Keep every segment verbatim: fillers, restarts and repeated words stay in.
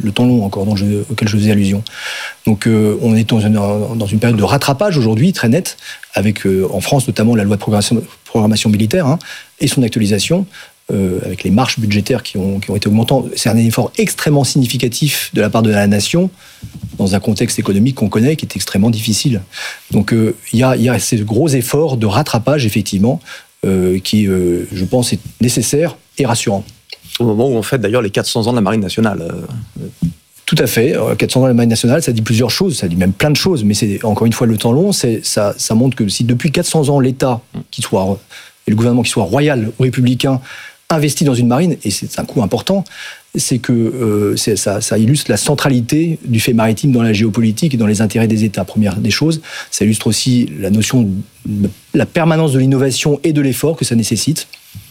le temps long encore dont je, auquel je faisais allusion. Donc euh, on est dans une, dans une période de rattrapage aujourd'hui très nette, avec euh, en France notamment la loi de programmation, programmation militaire hein, et son actualisation, euh, avec les marges budgétaires qui ont, qui ont été augmentantes. C'est un effort extrêmement significatif de la part de la nation, dans un contexte économique qu'on connaît, qui est extrêmement difficile. Donc il euh, y, a, y a ces gros efforts de rattrapage, effectivement, euh, qui, euh, je pense, est nécessaire et rassurant. Au moment où on fête d'ailleurs les quatre cents ans de la Marine nationale. Euh... Tout à fait. quatre cents ans de la Marine nationale, ça dit plusieurs choses, ça dit même plein de choses, mais c'est encore une fois le temps long, c'est, ça, ça montre que si depuis quatre cents ans, l'État, qui soit, et le gouvernement qui soit royal ou républicain, investit dans une marine, et c'est un coût important, c'est que euh, c'est, ça, ça illustre la centralité du fait maritime dans la géopolitique et dans les intérêts des États, première des choses. Ça illustre aussi la notion de la permanence de l'innovation et de l'effort que ça nécessite.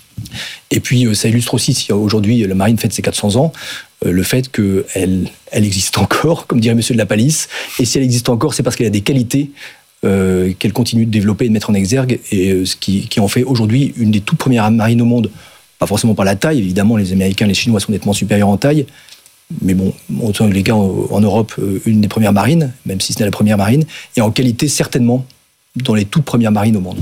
Et puis, ça illustre aussi, si aujourd'hui la marine fête ses quatre cents ans, le fait qu'elle elle existe encore, comme dirait Monsieur de la Palisse. Et si elle existe encore, c'est parce qu'elle a des qualités euh, qu'elle continue de développer et de mettre en exergue, et euh, ce qui, qui en fait aujourd'hui une des toutes premières marines au monde. Pas forcément par la taille, évidemment, les Américains, les Chinois sont nettement supérieurs en taille, mais bon, en tous les cas, en, en Europe, une des premières marines, même si ce n'est la première marine, et en qualité certainement dans les toutes premières marines au monde.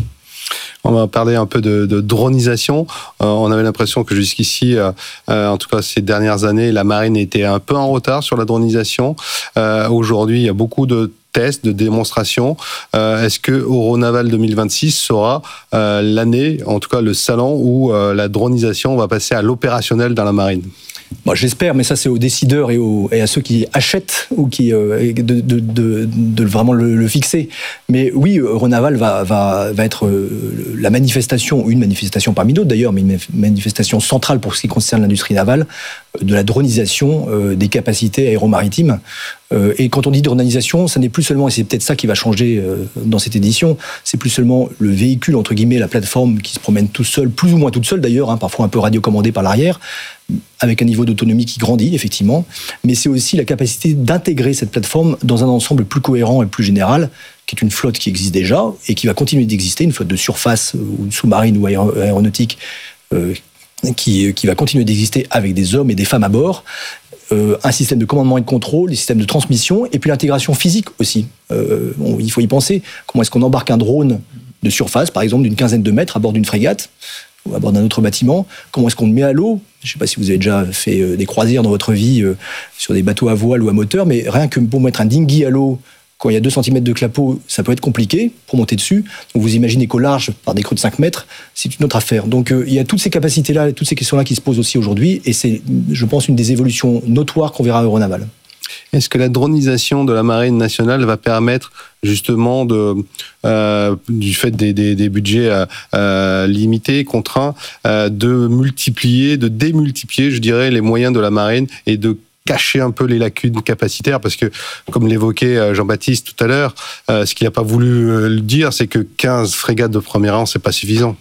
On va parler un peu de, de dronisation. Euh, on avait l'impression que jusqu'ici, euh, euh, en tout cas ces dernières années, la marine était un peu en retard sur la dronisation. Euh, aujourd'hui, il y a beaucoup de tests, de démonstrations. Euh, est-ce que Euronaval deux mille vingt-six sera euh, l'année, en tout cas le salon où euh, la dronisation va passer à l'opérationnel dans la marine ? Bon, j'espère, mais ça c'est aux décideurs et, aux, et à ceux qui achètent ou qui euh, de, de, de, de vraiment le, le fixer. Mais oui, Euronaval va, va, va être euh, la manifestation, une manifestation parmi d'autres d'ailleurs, mais une manifestation centrale pour ce qui concerne l'industrie navale, de la dronisation euh, des capacités aéromaritimes. Euh, et quand on dit dronisation, ça n'est plus seulement, et c'est peut-être ça qui va changer euh, dans cette édition, c'est plus seulement le véhicule, entre guillemets, la plateforme qui se promène tout seul, plus ou moins toute seule d'ailleurs, hein, parfois un peu radiocommandée par l'arrière, avec un niveau d'autonomie qui grandit, effectivement, mais c'est aussi la capacité d'intégrer cette plateforme dans un ensemble plus cohérent et plus général, qui est une flotte qui existe déjà et qui va continuer d'exister, une flotte de surface ou sous-marine ou aéro- aéronautique euh, qui, qui va continuer d'exister avec des hommes et des femmes à bord, euh, un système de commandement et de contrôle, des systèmes de transmission, et puis l'intégration physique aussi. Euh, bon, il faut y penser. Comment est-ce qu'on embarque un drone de surface, par exemple d'une quinzaine de mètres, à bord d'une frégate ou à bord d'un autre bâtiment? Comment est-ce qu'on le met à l'eau? Je ne sais pas si vous avez déjà fait des croisières dans votre vie euh, sur des bateaux à voile ou à moteur, mais rien que pour mettre un dinghy à l'eau, quand il y a deux centimètres de clapot, ça peut être compliqué pour monter dessus. Donc vous imaginez qu'au large, par des creux de cinq mètres, c'est une autre affaire. Donc euh, il y a toutes ces capacités-là, toutes ces questions-là qui se posent aussi aujourd'hui, et c'est, je pense, une des évolutions notoires qu'on verra à Euronaval. Est-ce que la dronisation de la marine nationale va permettre justement, de, euh, du fait des, des, des budgets euh, limités, contraints, euh, de multiplier, de démultiplier, je dirais, les moyens de la marine et de cacher un peu les lacunes capacitaires, parce que, comme l'évoquait Jean-Baptiste tout à l'heure, euh, ce qu'il n'a pas voulu le dire, c'est que quinze frégates de premier rang, c'est pas suffisant.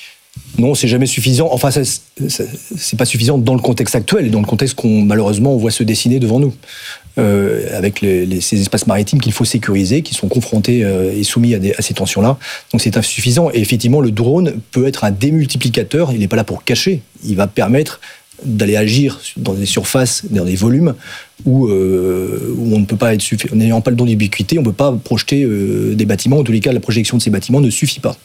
Non, c'est jamais suffisant. Enfin, ça, ça, c'est pas suffisant dans le contexte actuel et dans le contexte qu'on, malheureusement, on voit se dessiner devant nous. Euh, avec les, les, ces espaces maritimes qu'il faut sécuriser, qui sont confrontés euh, et soumis à, des, à ces tensions-là. Donc c'est insuffisant. Et effectivement, le drone peut être un démultiplicateur. Il n'est pas là pour cacher. Il va permettre d'aller agir dans des surfaces, dans des volumes où, euh, où on ne peut pas être suffi- n'ayant pas le don d'ubiquité, on ne peut pas projeter euh, des bâtiments. En tous les cas, la projection de ces bâtiments ne suffit pas.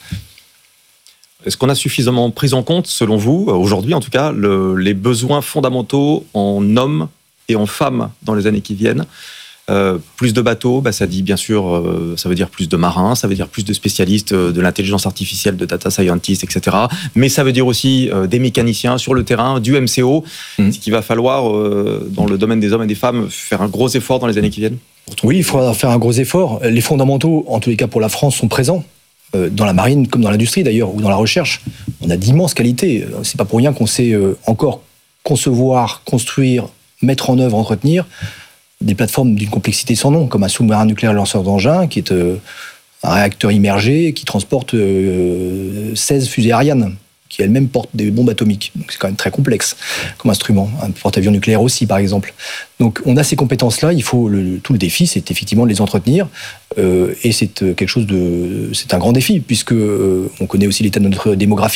Est-ce qu'on a suffisamment pris en compte, selon vous, aujourd'hui en tout cas, le, les besoins fondamentaux en hommes et en femmes dans les années qui viennent? Euh, plus de bateaux, bah, ça dit bien sûr, euh, ça veut dire plus de marins, ça veut dire plus de spécialistes de l'intelligence artificielle, de data scientists, et cetera. Mais ça veut dire aussi euh, des mécaniciens sur le terrain, du M C O. Mmh. Ce qu'il va falloir, euh, dans le domaine des hommes et des femmes, faire un gros effort dans les années qui viennent. Oui, il faudra faire un gros effort. Les fondamentaux, en tous les cas pour la France, sont présents. Euh, dans la marine, comme dans l'industrie d'ailleurs, ou dans la recherche. On a d'immenses qualités. C'est pas pour rien qu'on sait euh, encore concevoir, construire, mettre en œuvre, entretenir des plateformes d'une complexité sans nom, comme un sous-marin nucléaire lanceur d'engins, qui est euh, un réacteur immergé qui transporte euh, seize fusées Ariane, qui elles-mêmes portent des bombes atomiques. Donc c'est quand même très complexe comme instrument. Un porte-avions nucléaire aussi, par exemple. Donc on a ces compétences-là. Il faut le, tout le défi, c'est effectivement de les entretenir. Euh, et c'est quelque chose de, c'est un grand défi, puisque euh, on connaît aussi l'état de notre démographie.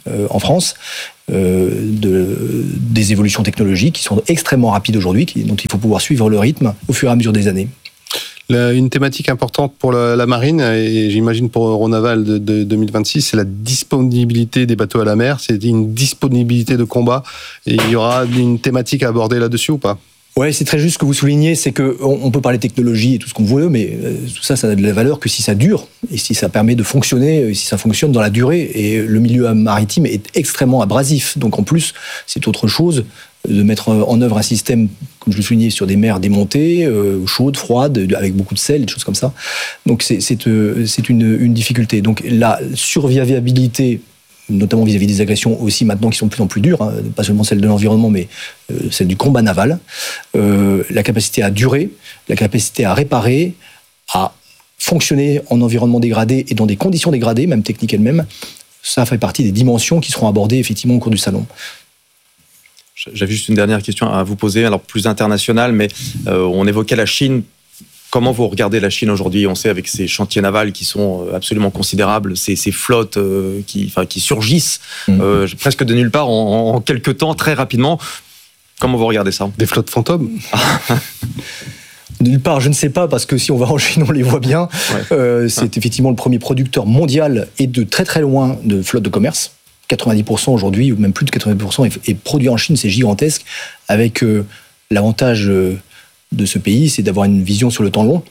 euh, en France, euh, de, des évolutions technologiques qui sont extrêmement rapides aujourd'hui, qui, dont il faut pouvoir suivre le rythme au fur et à mesure des années. La, une thématique importante pour la, la marine, et j'imagine pour Euronaval de, de deux mille vingt-six, c'est la disponibilité des bateaux à la mer, c'est une disponibilité de combat. Et il y aura une thématique à aborder là-dessus ou pas ? Ouais, c'est très juste ce que vous soulignez, c'est que on peut parler technologie et tout ce qu'on veut, mais tout ça, ça n'a de la valeur que si ça dure et si ça permet de fonctionner, si ça fonctionne dans la durée. Et le milieu maritime est extrêmement abrasif, donc en plus, c'est autre chose de mettre en œuvre un système, comme je le soulignais, sur des mers démontées, euh, chaudes, froides, avec beaucoup de sel, des choses comme ça. Donc c'est, c'est, euh, c'est une, une difficulté. Donc la survivabilité, notamment vis-à-vis des agressions aussi maintenant qui sont de plus en plus dures, hein, pas seulement celle de l'environnement, mais euh, celle du combat naval, euh, la capacité à durer, la capacité à réparer, à fonctionner en environnement dégradé et dans des conditions dégradées, même techniques elles-mêmes, ça fait partie des dimensions qui seront abordées effectivement au cours du salon. J'avais juste une dernière question à vous poser, alors plus internationale, mais euh, on évoquait la Chine. Comment vous regardez la Chine aujourd'hui ? On sait avec ces chantiers navals qui sont absolument considérables, ces, ces flottes euh, qui, enfin, qui surgissent mmh. euh, presque de nulle part en, en quelques temps, très rapidement. Comment vous regardez ça ? Des flottes fantômes ? Nulle part, je ne sais pas, parce que si on va en Chine, on les voit bien. Ouais. Euh, c'est ouais. effectivement le premier producteur mondial et de très très loin de flotte de commerce. quatre-vingt-dix pour cent aujourd'hui, ou même plus de quatre-vingt-dix pour cent est produit en Chine, c'est gigantesque, avec euh, l'avantage euh, de ce pays, c'est d'avoir une vision sur le temps long.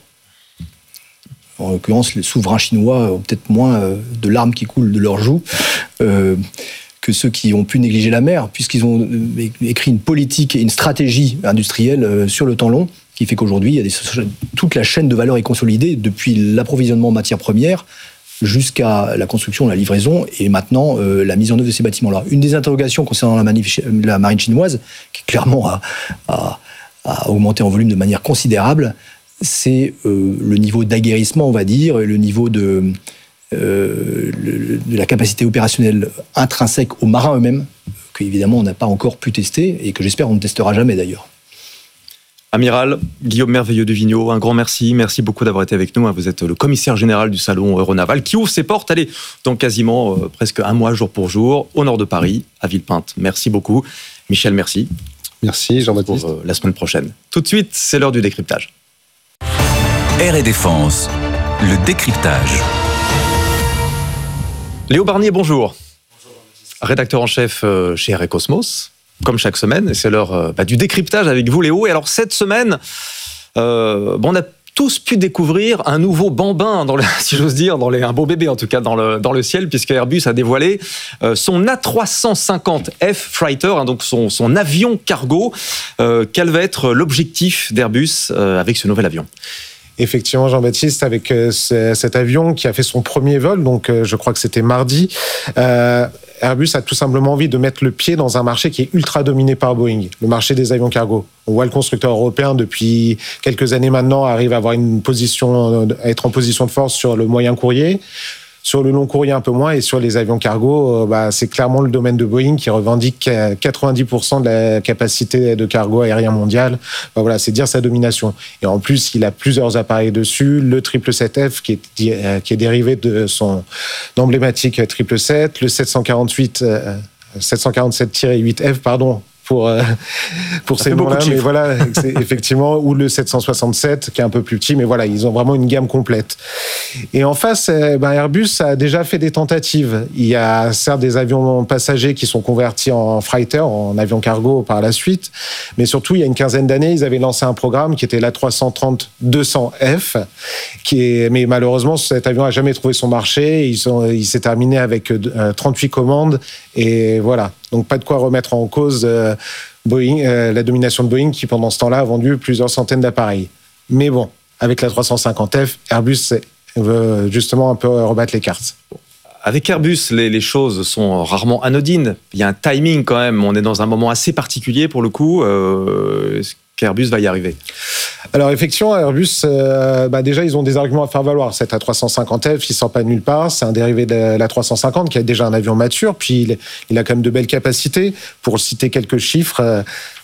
En l'occurrence, les souverains chinois ont peut-être moins euh, de larmes qui coulent de leurs joues euh, que ceux qui ont pu négliger la mer, puisqu'ils ont euh, écrit une politique et une stratégie industrielle euh, sur le temps long, qui fait qu'aujourd'hui, il y a des, toute la chaîne de valeur est consolidée, depuis l'approvisionnement en matières premières, jusqu'à la construction, la livraison et maintenant euh, la mise en œuvre de ces bâtiments-là. Une des interrogations concernant la, manif- la marine chinoise, qui clairement a, a, a augmenté en volume de manière considérable, c'est euh, le niveau d'aguerrissement, on va dire, et le niveau de, euh, le, de la capacité opérationnelle intrinsèque aux marins eux-mêmes, qu'évidemment on n'a pas encore pu tester et que j'espère on ne testera jamais d'ailleurs. Amiral Guillaume Merveilleux de Vignaud, un grand merci. Merci beaucoup d'avoir été avec nous. Vous êtes le commissaire général du salon Euronaval qui ouvre ses portes, allez, dans quasiment euh, presque un mois, jour pour jour, au nord de Paris, à Villepinte. Merci beaucoup. Michel, merci. Merci Jean-Baptiste. Pour euh, la semaine prochaine. Tout de suite, c'est l'heure du décryptage. Air et Défense, le décryptage. Léo Barnier, bonjour. Bonjour. Rédacteur en chef euh, chez Air et Cosmos. Comme chaque semaine, et c'est l'heure euh, bah, du décryptage avec vous, Léo. Et alors, cette semaine, euh, bon, on a tous pu découvrir un nouveau bambin, dans le, si j'ose dire, dans les, un beau bébé en tout cas, dans le, dans le ciel, puisque Airbus a dévoilé euh, son A trois cent cinquante F Fighter, hein, donc son, son avion cargo. Euh, quel va être l'objectif d'Airbus euh, avec ce nouvel avion ? Effectivement, Jean-Baptiste, avec euh, cet avion qui a fait son premier vol, donc euh, je crois que c'était mardi, euh, Airbus a tout simplement envie de mettre le pied dans un marché qui est ultra dominé par Boeing, le marché des avions cargo. On voit le constructeur européen depuis quelques années maintenant arrive à avoir une position, à être en position de force sur le moyen courrier. Sur le long courrier, un peu moins, et sur les avions cargo, bah, c'est clairement le domaine de Boeing qui revendique quatre-vingt-dix pour cent de la capacité de cargo aérien mondial. Bah, voilà, c'est dire sa domination. Et en plus, il a plusieurs appareils dessus. Le triple sept F, qui est, euh, qui est dérivé de son emblématique triple sept, le sept cent quarante-huit, euh, sept cent quarante-sept huit F, pardon, pour, euh, pour ces noms-là, mais voilà, c'est effectivement, ou le sept cent soixante-sept, qui est un peu plus petit, mais voilà, ils ont vraiment une gamme complète. Et en face, ben Airbus a déjà fait des tentatives. Il y a certes des avions passagers qui sont convertis en freighter, en avions cargo par la suite, mais surtout, il y a une quinzaine d'années, ils avaient lancé un programme qui était l'A trois cent trente deux cents F, qui est, mais malheureusement, cet avion n'a jamais trouvé son marché. Ils sont, il s'est terminé avec trente-huit commandes, et voilà. Donc pas de quoi remettre en cause euh, Boeing, euh, la domination de Boeing qui pendant ce temps-là a vendu plusieurs centaines d'appareils. Mais bon, avec la trois cent cinquante F, Airbus veut justement un peu rebattre les cartes. Avec Airbus, les, les choses sont rarement anodines. Il y a un timing quand même. On est dans un moment assez particulier pour le coup. Euh, est-ce qu'Airbus va y arriver ? Alors effectivement, Airbus, euh, bah déjà ils ont des arguments à faire valoir. Cet A trois cent cinquante F, il sort pas de nulle part. C'est un dérivé de l'A trois cent cinquante qui a déjà un avion mature. Puis il, il a quand même de belles capacités. Pour citer quelques chiffres, euh,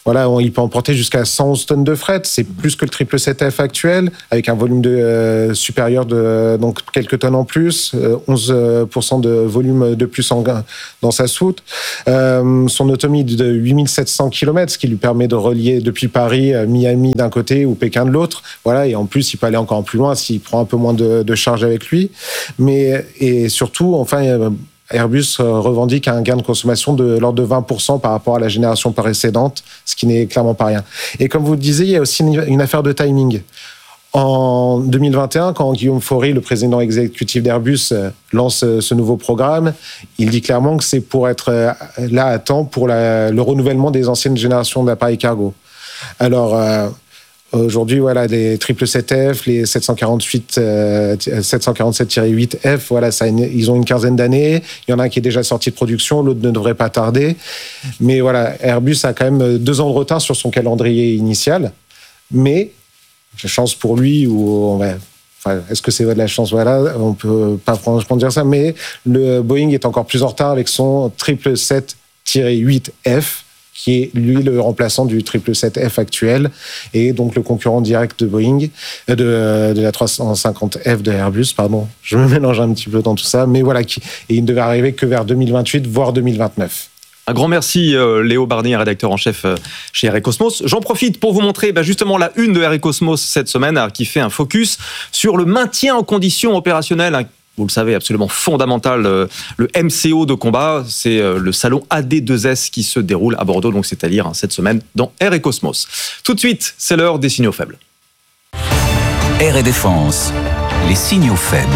Voilà, on, il peut emporter jusqu'à cent onze tonnes de fret. C'est plus que le triple sept F actuel, avec un volume de, euh, supérieur de donc quelques tonnes en plus, euh, onze pour cent de volume de plus en, dans sa soute. Euh, son autonomie de huit mille sept cents kilomètres, ce qui lui permet de relier depuis Paris, Miami d'un côté ou Pékin de l'autre. Voilà, et en plus, il peut aller encore plus loin s'il prend un peu moins de, de charge avec lui. Mais et surtout, enfin. Airbus revendique un gain de consommation de l'ordre de vingt pour cent par rapport à la génération précédente, ce qui n'est clairement pas rien. Et comme vous le disiez, il y a aussi une, une affaire de timing. En deux mille vingt et un, quand Guillaume Faury, le président exécutif d'Airbus, lance ce nouveau programme, il dit clairement que c'est pour être là à temps pour la, le renouvellement des anciennes générations d'appareils cargo. Alors... Euh, Aujourd'hui, voilà, les triple sept F, les sept cent quarante-huit, euh, sept cent quarante-sept huit F, voilà, ça, ils ont une quinzaine d'années. Il y en a un qui est déjà sorti de production, l'autre ne devrait pas tarder. Mais voilà, Airbus a quand même deux ans de retard sur son calendrier initial. Mais, chance pour lui, ou on va, enfin, est-ce que c'est de la chance? Voilà, on peut pas franchement dire ça, mais le Boeing est encore plus en retard avec son triple sept huit F. Qui est, lui, le remplaçant du triple sept F actuel, et donc le concurrent direct de Boeing, de, de la trois cent cinquante F de Airbus, pardon. Je me mélange un petit peu dans tout ça, mais voilà, qui, et il ne devait arriver que vers deux mille vingt-huit, voire deux mille vingt-neuf. Un grand merci euh, Léo Barnier, rédacteur en chef euh, chez Air et Cosmos. J'en profite pour vous montrer bah, justement la une de Air et Cosmos cette semaine, hein, qui fait un focus sur le maintien en condition opérationnelle, hein, vous le savez, absolument fondamental, euh, le M C O de combat, c'est euh, le salon A D deux S qui se déroule à Bordeaux, donc c'est à lire hein, cette semaine dans Air et Cosmos. Tout de suite, c'est l'heure des signaux faibles. Air et Défense, les signaux faibles.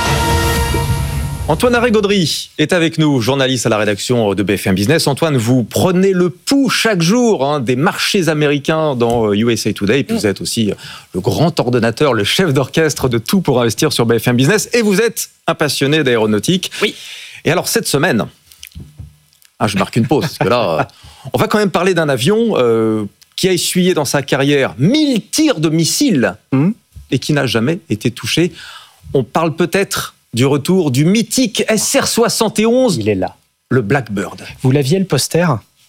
Antoine Arré-Gaudry est avec nous, journaliste à la rédaction de B F M Business. Antoine, vous prenez le pouls chaque jour hein, des marchés américains dans U S A Today. Et puis vous êtes aussi le grand ordonnateur, le chef d'orchestre de Tout pour investir sur B F M Business. Et vous êtes un passionné d'aéronautique. Oui. Et alors cette semaine, ah, je marque une pause, parce que là, on va quand même parler d'un avion euh, qui a essuyé dans sa carrière mille tirs de missiles mmh. et qui n'a jamais été touché. On parle peut-être du retour du mythique S R soixante et onze. Il est là. Le Blackbird. Vous l'aviez, le poster ?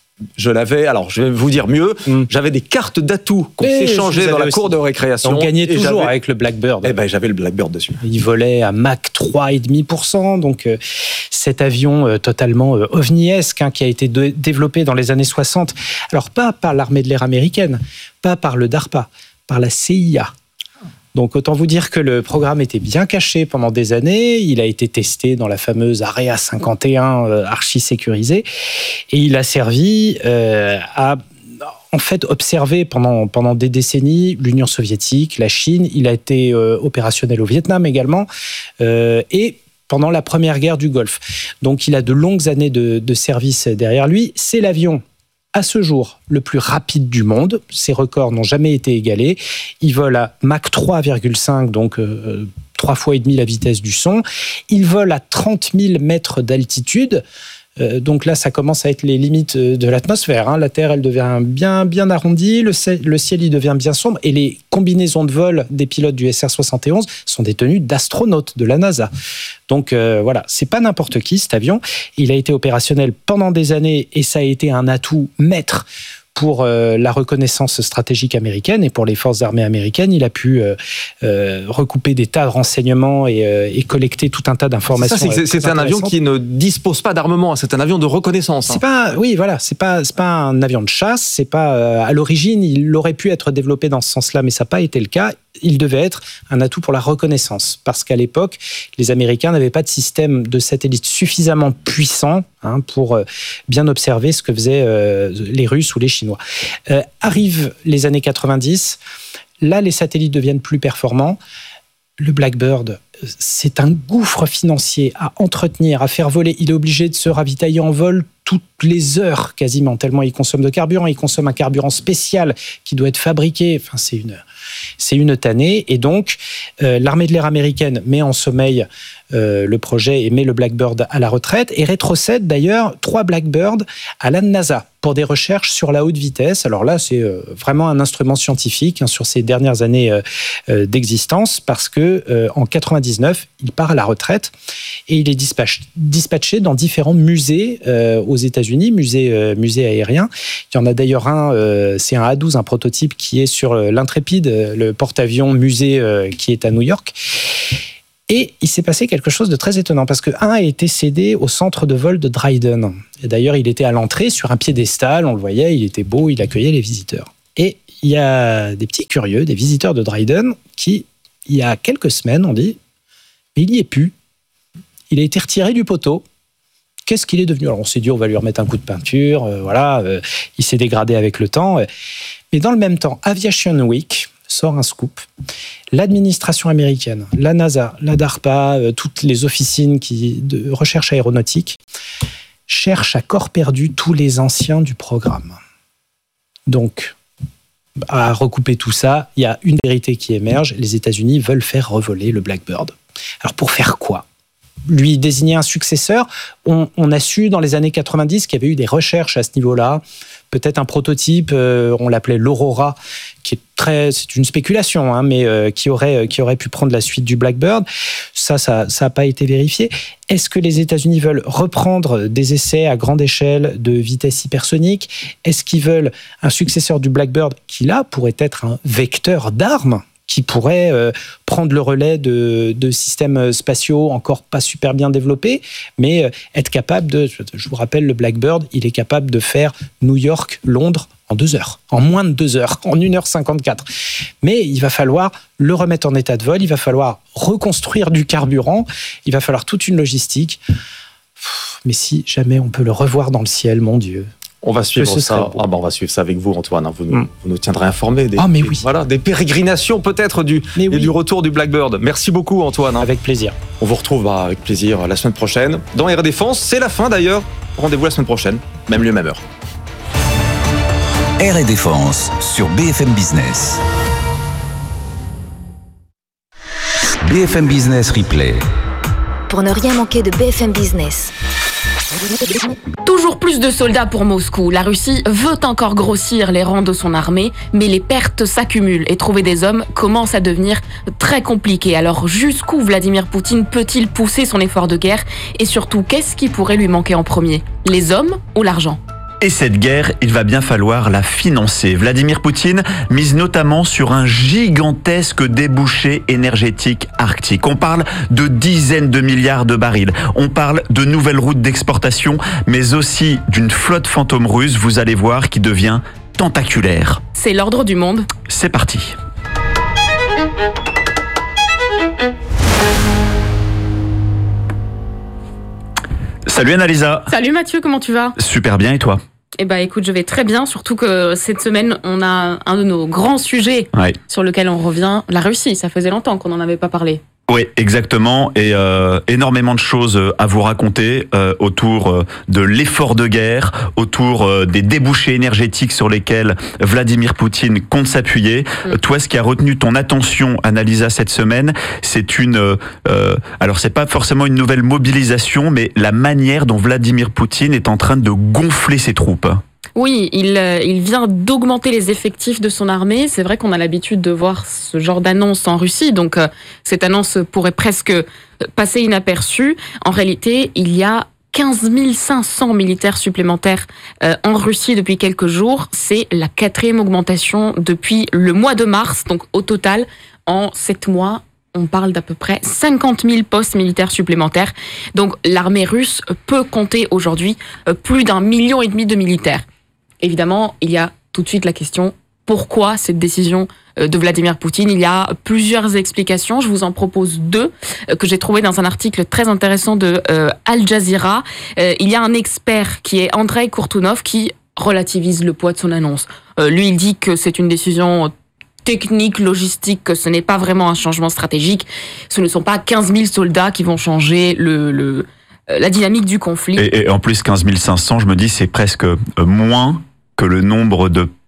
Je l'avais, alors je vais vous dire mieux, mm. j'avais des cartes d'atout qu'on Et s'échangeait dans la aussi. cour de récréation. On gagnait toujours avec le Blackbird. Eh ben, j'avais le Blackbird dessus. Il volait à Mach trois virgule cinq pour cent, donc euh, cet avion euh, totalement euh, ovniesque hein, qui a été de- développé dans les années soixante. Alors pas par l'armée de l'air américaine, pas par le DARPA, par la C I A. Donc autant vous dire que le programme était bien caché pendant des années. Il a été testé dans la fameuse Area cinquante et un euh, archi sécurisée, et il a servi euh, à en fait observer pendant pendant des décennies l'Union soviétique, la Chine. Il a été euh, opérationnel au Vietnam également euh, et pendant la première guerre du Golfe. Donc il a de longues années de, de service derrière lui. C'est l'avion à ce jour le plus rapide du monde. Ses records n'ont jamais été égalés. Il vole à Mach trois virgule cinq, donc euh, trois fois et demi la vitesse du son. Il vole à trente mille mètres d'altitude. Euh, donc là, ça commence à être les limites de l'atmosphère. Hein. La Terre, elle devient bien, bien arrondie, le ciel, le ciel, il devient bien sombre, et les combinaisons de vol des pilotes du S R soixante et onze sont des tenues d'astronautes de la NASA. Donc euh, voilà, c'est pas n'importe qui cet avion. Il a été opérationnel pendant des années et ça a été un atout maître pour euh, la reconnaissance stratégique américaine et pour les forces armées américaines. Il a pu euh, euh, recouper des tas de renseignements et, euh, et collecter tout un tas d'informations. C'est, ça, c'est, c'est un avion qui ne dispose pas d'armement, c'est un avion de reconnaissance. Hein. C'est pas, oui, voilà, c'est pas, c'est pas un avion de chasse. C'est pas euh, à l'origine, il aurait pu être développé dans ce sens-là, mais ça n'a pas été le cas. Il devait être un atout pour la reconnaissance, parce qu'à l'époque, les Américains n'avaient pas de système de satellite suffisamment puissant hein, pour euh, bien observer ce que faisaient euh, les Russes ou les Chinois. Euh, arrivent les années quatre-vingt-dix, là les satellites deviennent plus performants. Le Blackbird, c'est un gouffre financier à entretenir, à faire voler. Il est obligé de se ravitailler en vol toutes les heures quasiment, tellement il consomme de carburant. Il consomme un carburant spécial qui doit être fabriqué. Enfin, c'est une, c'est une tannée. Et donc, euh, l'armée de l'air américaine met en sommeil euh, le projet et met le Blackbird à la retraite et rétrocède d'ailleurs trois Blackbirds à la NASA pour des recherches sur la haute vitesse. Alors là, c'est euh, vraiment un instrument scientifique hein, sur ces dernières années euh, euh, d'existence parce que euh, en quatre-vingt-dix-neuf, il part à la retraite et il est dispatch, dispatché dans différents musées euh, aux États-Unis, musées, euh, musées aériens. Il y en a d'ailleurs un, euh, c'est un A douze, un prototype qui est sur l'Intrépide, le porte-avions musée euh, qui est à New York. Et il s'est passé quelque chose de très étonnant parce que un a été cédé au centre de vol de Dryden. Et d'ailleurs, il était à l'entrée sur un piédestal, on le voyait, il était beau, il accueillait les visiteurs. Et il y a des petits curieux, des visiteurs de Dryden qui, il y a quelques semaines, ont dit « mais il n'y est plus. Il a été retiré du poteau. Qu'est-ce qu'il est devenu ?» Alors on s'est dit « on va lui remettre un coup de peinture, euh, voilà, euh, il s'est dégradé avec le temps. » Mais dans le même temps, Aviation Week sort un scoop. L'administration américaine, la NASA, la DARPA, euh, toutes les officines qui, de recherche aéronautique cherchent à corps perdu tous les anciens du programme. Donc, à recouper tout ça, il y a une vérité qui émerge. Les États-Unis veulent faire revoler le Blackbird. Alors pour faire quoi ? Lui désigner un successeur. On, on a su dans les années quatre-vingt-dix qu'il y avait eu des recherches à ce niveau-là. Peut-être un prototype, euh, on l'appelait l'Aurora, qui est très, c'est une spéculation, hein, mais euh, qui aurait qui aurait pu prendre la suite du Blackbird. Ça, ça, ça n'a pas été vérifié. Est-ce que les États-Unis veulent reprendre des essais à grande échelle de vitesse hypersonique ? Est-ce qu'ils veulent un successeur du Blackbird qui là pourrait être un vecteur d'armes ? Qui pourrait euh, prendre le relais de, de systèmes spatiaux encore pas super bien développés, mais euh, être capable de... Je vous rappelle, le Blackbird, il est capable de faire New York, Londres en deux heures, en moins de deux heures, en une heure cinquante-quatre. Mais il va falloir le remettre en état de vol, il va falloir reconstruire du carburant, il va falloir toute une logistique. Mais si jamais on peut le revoir dans le ciel, mon Dieu... On va suivre ça. Ah ben on va suivre ça avec vous, Antoine. Vous nous, mm. vous nous tiendrez informés des, ah, mais des, oui. voilà, des pérégrinations peut-être du, et oui. du retour du Blackbird. Merci beaucoup, Antoine. Avec plaisir. On vous retrouve bah, avec plaisir la semaine prochaine dans Air Défense. C'est la fin d'ailleurs. Rendez-vous la semaine prochaine, même lieu, même heure. Air et Défense sur B F M Business. B F M Business Replay. Pour ne rien manquer de B F M Business. Toujours plus de soldats pour Moscou. La Russie veut encore grossir les rangs de son armée, mais les pertes s'accumulent et trouver des hommes commence à devenir très compliqué. Alors jusqu'où Vladimir Poutine peut-il pousser son effort de guerre ? Et surtout, qu'est-ce qui pourrait lui manquer en premier ? Les hommes ou l'argent ? Et cette guerre, il va bien falloir la financer. Vladimir Poutine mise notamment sur un gigantesque débouché énergétique arctique. On parle de dizaines de milliards de barils. On parle de nouvelles routes d'exportation, mais aussi d'une flotte fantôme russe, vous allez voir, qui devient tentaculaire. C'est l'ordre du monde. C'est parti. Salut Annalisa. Salut Mathieu, comment tu vas ? Super bien, et toi ? Eh ben, écoute, je vais très bien, surtout que cette semaine, on a un de nos grands sujets ouais. sur lequel on revient, la Russie. Ça faisait longtemps qu'on n'en avait pas parlé. Oui, exactement. Et euh, énormément de choses à vous raconter euh, autour de l'effort de guerre, autour euh, des débouchés énergétiques sur lesquels Vladimir Poutine compte s'appuyer. Mmh. Toi, ce qui a retenu ton attention, Annalisa, cette semaine, c'est une... Euh, alors, c'est pas forcément une nouvelle mobilisation, mais la manière dont Vladimir Poutine est en train de gonfler ses troupes. Oui, il, il vient d'augmenter les effectifs de son armée. C'est vrai qu'on a l'habitude de voir ce genre d'annonce en Russie, donc euh, cette annonce pourrait presque passer inaperçue. En réalité, il y a quinze mille cinq cents militaires supplémentaires euh, en Russie depuis quelques jours. C'est la quatrième augmentation depuis le mois de mars, donc au total, en sept mois, on parle d'à peu près cinquante mille postes militaires supplémentaires. Donc l'armée russe peut compter aujourd'hui plus d'un million et demi de militaires. Évidemment, il y a tout de suite la question, pourquoi cette décision de Vladimir Poutine ? Il y a plusieurs explications, je vous en propose deux, que j'ai trouvé dans un article très intéressant de euh, Al Jazeera. Euh, il y a un expert qui est Andrei Kourtounov qui relativise le poids de son annonce. Euh, lui, il dit que c'est une décision technique, logistique, que ce n'est pas vraiment un changement stratégique. Ce ne sont pas quinze mille soldats qui vont changer le... le la dynamique du conflit. Et, et en plus, quinze mille cinq cents, je me dis, c'est presque moins que le nombre de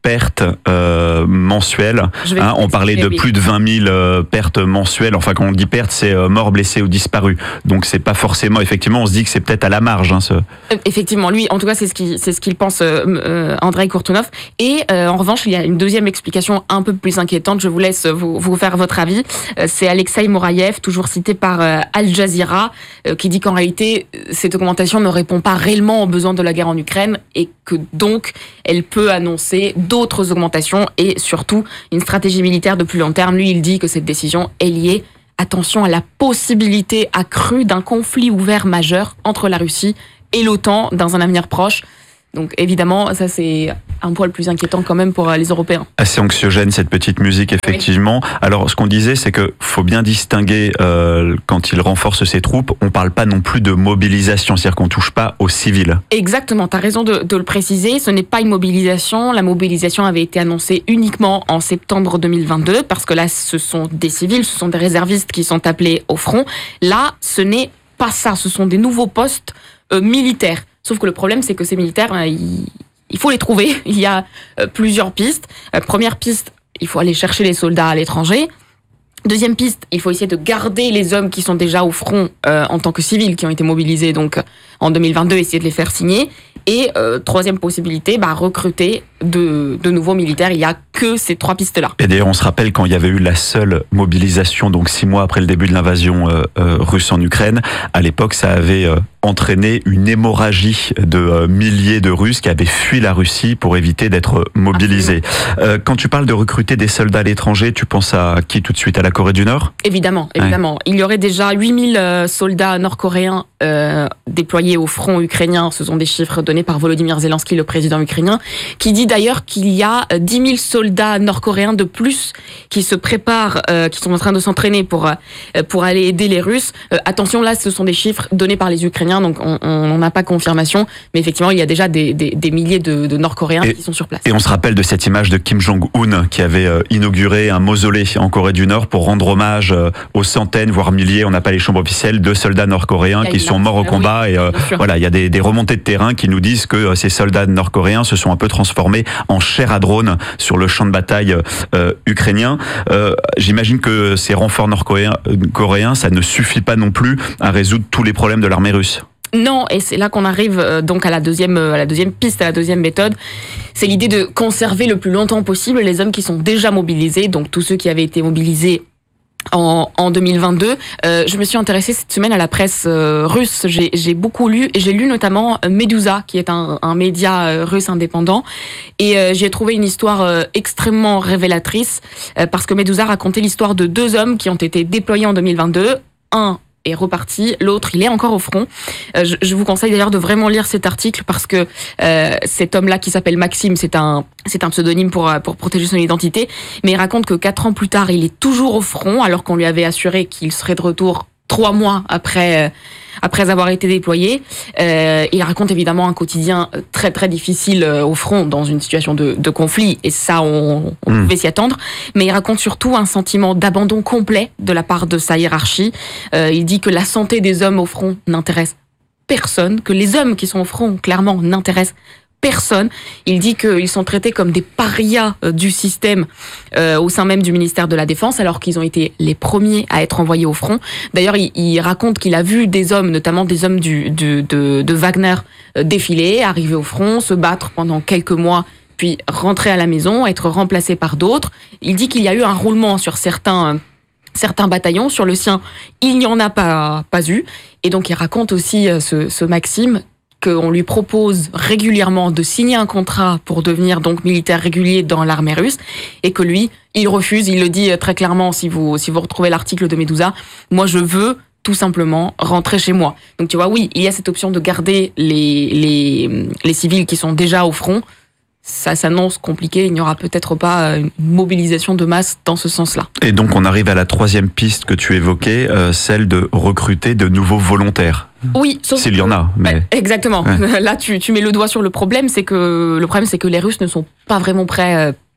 pertes euh, mensuelles. Hein, on parlait de oui. plus de vingt mille euh, pertes mensuelles. Enfin, quand on dit pertes, c'est euh, morts, blessés ou disparus. Donc, c'est pas forcément. Effectivement, on se dit que c'est peut-être à la marge. Hein, ce... Effectivement, lui, en tout cas, c'est ce qu'il, c'est ce qu'il pense, euh, euh, Andrei Kortunov. Et euh, en revanche, il y a une deuxième explication un peu plus inquiétante. Je vous laisse vous, vous faire votre avis. Euh, c'est Alexei Moraïev, toujours cité par euh, Al Jazeera, euh, qui dit qu'en réalité, cette augmentation ne répond pas réellement aux besoins de la guerre en Ukraine et que donc, elle peut annoncer d'autres augmentations et surtout une stratégie militaire de plus long terme. Lui, il dit que cette décision est liée, attention, à la possibilité accrue d'un conflit ouvert majeur entre la Russie et l'OTAN dans un avenir proche. Donc évidemment, ça c'est un poil plus inquiétant quand même pour les Européens. Assez anxiogène cette petite musique, effectivement. Oui. Alors ce qu'on disait, c'est que faut bien distinguer euh, quand il renforce ses troupes, on parle pas non plus de mobilisation, c'est-à-dire qu'on touche pas aux civils. Exactement, tu as raison de, de le préciser, ce n'est pas une mobilisation. La mobilisation avait été annoncée uniquement en septembre deux mille vingt-deux, parce que là ce sont des civils, ce sont des réservistes qui sont appelés au front. Là, ce n'est pas ça, ce sont des nouveaux postes euh, militaires. Sauf que le problème, c'est que ces militaires, euh, il, il faut les trouver. Il y a euh, plusieurs pistes. Euh, première piste, il faut aller chercher les soldats à l'étranger. Deuxième piste, il faut essayer de garder les hommes qui sont déjà au front euh, en tant que civils, qui ont été mobilisés donc en deux mille vingt-deux, essayer de les faire signer. Et euh, troisième possibilité, bah, recruter de, de nouveaux militaires. Il n'y a que ces trois pistes-là. Et d'ailleurs, on se rappelle quand il y avait eu la seule mobilisation, donc six mois après le début de l'invasion euh, euh, russe en Ukraine, à l'époque, ça avait euh, entraîné une hémorragie de euh, milliers de Russes qui avaient fui la Russie pour éviter d'être mobilisés. Euh, quand tu parles de recruter des soldats à l'étranger, tu penses à qui tout de suite? À la Corée du Nord? Évidemment, évidemment. Ouais. Il y aurait déjà huit mille euh, soldats nord-coréens euh, déployés au front ukrainien. Ce sont des chiffres donnés par Volodymyr Zelensky, le président ukrainien, qui dit d'ailleurs qu'il y a dix mille soldats nord-coréens de plus qui se préparent, euh, qui sont en train de s'entraîner pour, euh, pour aller aider les Russes. Euh, attention, là, ce sont des chiffres donnés par les Ukrainiens, donc on n'en a pas confirmation. Mais effectivement, il y a déjà des, des, des milliers de, de Nord-Coréens et, qui sont sur place. Et on se rappelle de cette image de Kim Jong-un qui avait euh, inauguré un mausolée en Corée du Nord pour rendre hommage euh, aux centaines, voire milliers, on n'a pas les chambres officielles, de soldats nord-coréens qui sont morts au combat. Oui, et euh, voilà, il y a des, des remontées de terrain qui nous disent que euh, ces soldats nord-coréens se sont un peu transformés en chair à drone sur le champ de bataille euh, ukrainien. Euh, j'imagine que ces renforts nord-coréens, euh, coréens, ça ne suffit pas non plus à résoudre tous les problèmes de l'armée russe. Non, et c'est là qu'on arrive euh, donc à la deuxième, euh, à la deuxième piste, à la deuxième méthode. C'est l'idée de conserver le plus longtemps possible les hommes qui sont déjà mobilisés, donc tous ceux qui avaient été mobilisés en, en deux mille vingt-deux. Euh, je me suis intéressée cette semaine à la presse euh, russe. J'ai, j'ai beaucoup lu, et j'ai lu notamment Medusa, qui est un, un média euh, russe indépendant. Et euh, j'ai trouvé une histoire euh, extrêmement révélatrice, euh, parce que Medusa racontait l'histoire de deux hommes qui ont été déployés en deux mille vingt-deux. Un est reparti, l'autre il est encore au front. Euh, je, je vous conseille d'ailleurs de vraiment lire cet article, parce que euh, cet homme-là qui s'appelle Maxime, c'est un c'est un pseudonyme pour pour protéger son identité, mais il raconte que quatre ans plus tard, il est toujours au front, alors qu'on lui avait assuré qu'il serait de retour trois mois après euh, après avoir été déployé. Euh, il raconte évidemment un quotidien très très difficile euh, au front, dans une situation de, de conflit, et ça on, on mmh. pouvait s'y attendre, mais il raconte surtout un sentiment d'abandon complet de la part de sa hiérarchie. Euh, il dit que la santé des hommes au front n'intéresse personne, que les hommes qui sont au front clairement n'intéressent personne. Il dit qu'ils sont traités comme des parias du système euh, au sein même du ministère de la Défense, alors qu'ils ont été les premiers à être envoyés au front. D'ailleurs, il, il raconte qu'il a vu des hommes, notamment des hommes du, du, de, de Wagner, euh, défiler, arriver au front, se battre pendant quelques mois, puis rentrer à la maison, être remplacés par d'autres. Il dit qu'il y a eu un roulement sur certains... Euh, certains bataillons. Sur le sien, il n'y en a pas, pas eu. Et donc, il raconte aussi, euh, ce, ce Maxime, qu'on lui propose régulièrement de signer un contrat pour devenir donc militaire régulier dans l'armée russe, et que lui, il refuse. Il le dit très clairement, si vous, si vous retrouvez l'article de Medusa, moi je veux tout simplement rentrer chez moi. Donc tu vois, oui, il y a cette option de garder les, les, les civils qui sont déjà au front. Ça s'annonce compliqué, il n'y aura peut-être pas une mobilisation de masse dans ce sens-là. Et donc on arrive à la troisième piste que tu évoquais, euh, celle de recruter de nouveaux volontaires. Oui, sauf s'il y en a. Mais... Exactement. Ouais. Là, tu, tu mets le doigt sur le problème, c'est que le problème, c'est que les Russes ne sont pas vraiment prêts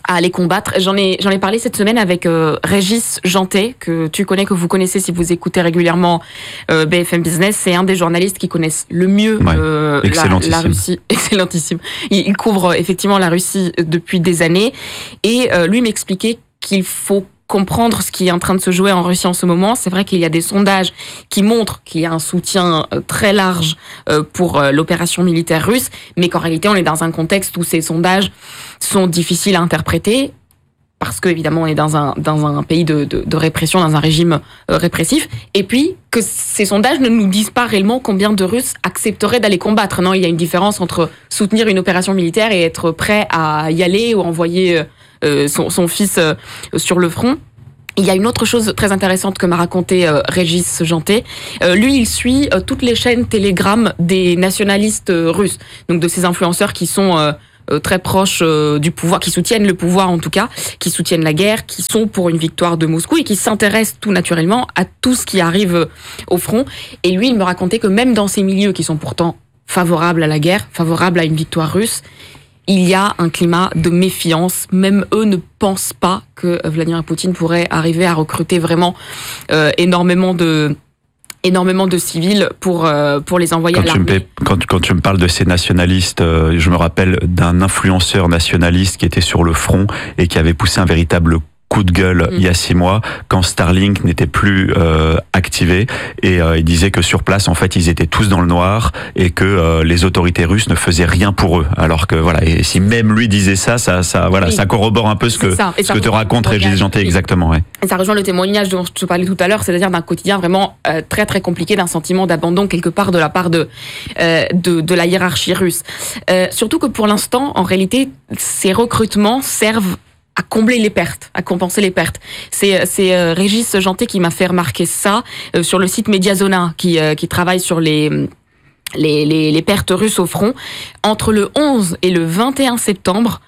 à aller combattre. J'en ai, j'en ai parlé cette semaine avec euh, Régis Janté, que tu connais, que vous connaissez si vous écoutez régulièrement euh, B F M Business. C'est un des journalistes qui connaissent le mieux ouais, euh, la, la Russie. Excellentissime. Il, il couvre effectivement la Russie depuis des années. Et euh, lui m'expliquait qu'il faut comprendre ce qui est en train de se jouer en Russie en ce moment. C'est vrai qu'il y a des sondages qui montrent qu'il y a un soutien très large pour l'opération militaire russe, mais qu'en réalité, on est dans un contexte où ces sondages sont difficiles à interpréter, parce que évidemment, on est dans un, dans un pays de, de, de répression, dans un régime répressif, et puis que ces sondages ne nous disent pas réellement combien de Russes accepteraient d'aller combattre. Non, il y a une différence entre soutenir une opération militaire et être prêt à y aller ou envoyer Euh, son, son fils euh, sur le front. Il y a une autre chose très intéressante que m'a raconté euh, Régis Janté. Euh, lui, il suit euh, toutes les chaînes Telegram des nationalistes euh, russes, donc de ces influenceurs qui sont euh, euh, très proches euh, du pouvoir, qui soutiennent le pouvoir en tout cas, qui soutiennent la guerre, qui sont pour une victoire de Moscou et qui s'intéressent tout naturellement à tout ce qui arrive euh, au front. Et lui, il me racontait que même dans ces milieux qui sont pourtant favorables à la guerre, favorables à une victoire russe, il y a un climat de méfiance. Même eux ne pensent pas que Vladimir Poutine pourrait arriver à recruter vraiment euh, énormément de énormément de civils pour euh, pour les envoyer quand à l'armée. Tu me, quand, quand tu me parles de ces nationalistes, euh, je me rappelle d'un influenceur nationaliste qui était sur le front et qui avait poussé un véritable coup de gueule mmh. il y a six mois quand Starlink n'était plus euh, activé et euh, il disait que sur place en fait ils étaient tous dans le noir et que euh, les autorités russes ne faisaient rien pour eux, alors que voilà, et si même lui disait ça ça ça voilà oui. ça corrobore un peu ce que ce que te raconte Régis Janté. Exactement, ouais. Et ça rejoint le témoignage dont je te parlais tout à l'heure, c'est-à-dire d'un quotidien vraiment euh, très très compliqué, d'un sentiment d'abandon quelque part de la part de euh, de, de la hiérarchie russe. Euh, surtout que pour l'instant en réalité ces recrutements servent à combler les pertes, à compenser les pertes. C'est, c'est euh, Régis Janté qui m'a fait remarquer ça euh, sur le site Mediazona, qui, euh, qui travaille sur les, les, les, les pertes russes au front. Entre le onze et le vingt et un septembre,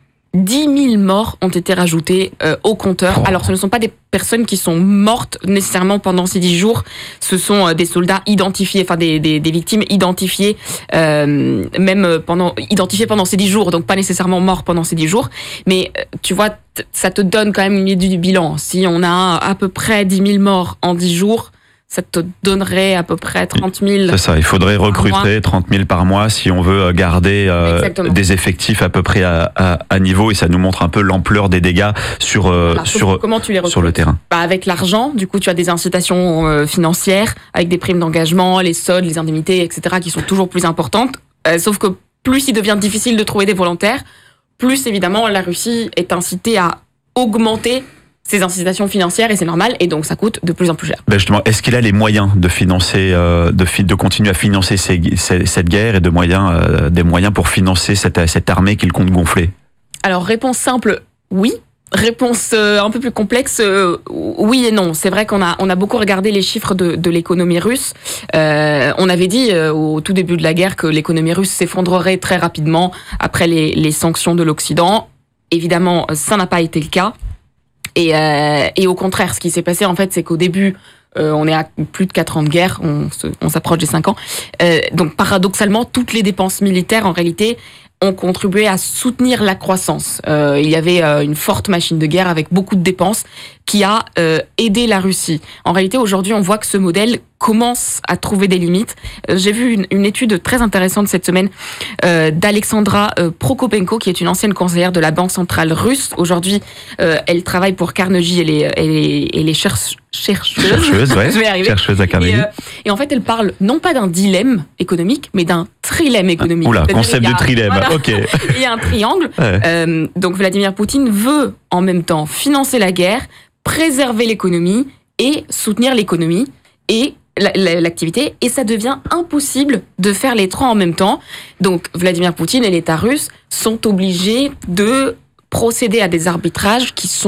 dix mille morts ont été rajoutés euh, au compteur. Oh. Alors, ce ne sont pas des personnes qui sont mortes nécessairement pendant ces dix jours. Ce sont euh, des soldats identifiés, enfin des, des, des victimes identifiées, euh, même pendant identifiées pendant ces dix jours, donc pas nécessairement morts pendant ces dix jours. Mais euh, tu vois, t- ça te donne quand même une idée du bilan. Si on a à peu près dix mille morts en dix jours, ça te donnerait à peu près trente mille. C'est ça, il faudrait recruter trente mille par mois si on veut garder euh, des effectifs à peu près à, à, à niveau, et ça nous montre un peu l'ampleur des dégâts sur, euh, voilà, sur, comment tu les sur le terrain. Bah avec l'argent, du coup tu as des incitations euh, financières, avec des primes d'engagement, les soldes, les indemnités, et cetera qui sont toujours plus importantes. Euh, sauf que plus il devient difficile de trouver des volontaires, plus évidemment la Russie est incitée à augmenter ces incitations financières, et c'est normal, et donc ça coûte de plus en plus cher. Ben justement, est-ce qu'il a les moyens de financer, euh, de, fi- de continuer à financer ces, ces, cette guerre et de moyens, euh, des moyens pour financer cette, cette armée qu'il compte gonfler? Alors, réponse simple, oui. Réponse euh, un peu plus complexe, euh, oui et non. C'est vrai qu'on a on a beaucoup regardé les chiffres de, de l'économie russe. Euh, on avait dit euh, au tout début de la guerre que l'économie russe s'effondrerait très rapidement après les, les sanctions de l'Occident. Évidemment, ça n'a pas été le cas. Et, euh, et au contraire, ce qui s'est passé, en fait, c'est qu'au début, euh, on est à plus de quatre ans de guerre, on, se, on s'approche des cinq ans. Euh, donc, paradoxalement, toutes les dépenses militaires, en réalité, ont contribué à soutenir la croissance. Euh, il y avait euh, une forte machine de guerre avec beaucoup de dépenses qui a euh, aidé la Russie. En réalité, aujourd'hui, on voit que ce modèle commence à trouver des limites. Euh, j'ai vu une, une étude très intéressante cette semaine euh, d'Alexandra euh, Prokopenko, qui est une ancienne conseillère de la Banque centrale russe. Aujourd'hui, euh, elle travaille pour Carnegie et les, et les, et les cherche, chercheuses. Chercheuse, ouais. Je vais arriver. Chercheuse à Carnegie. Et, euh, et en fait, elle parle non pas d'un dilemme économique, mais d'un trilemme économique. Oula, concept de trilemme. Voilà, ok. Il y a un triangle. Ouais. Euh, donc Vladimir Poutine veut en même temps financer la guerre, préserver l'économie et soutenir l'économie et l'activité, et ça devient impossible de faire les trois en même temps. Donc Vladimir Poutine et l'État russe sont obligés de procéder à des arbitrages qui sont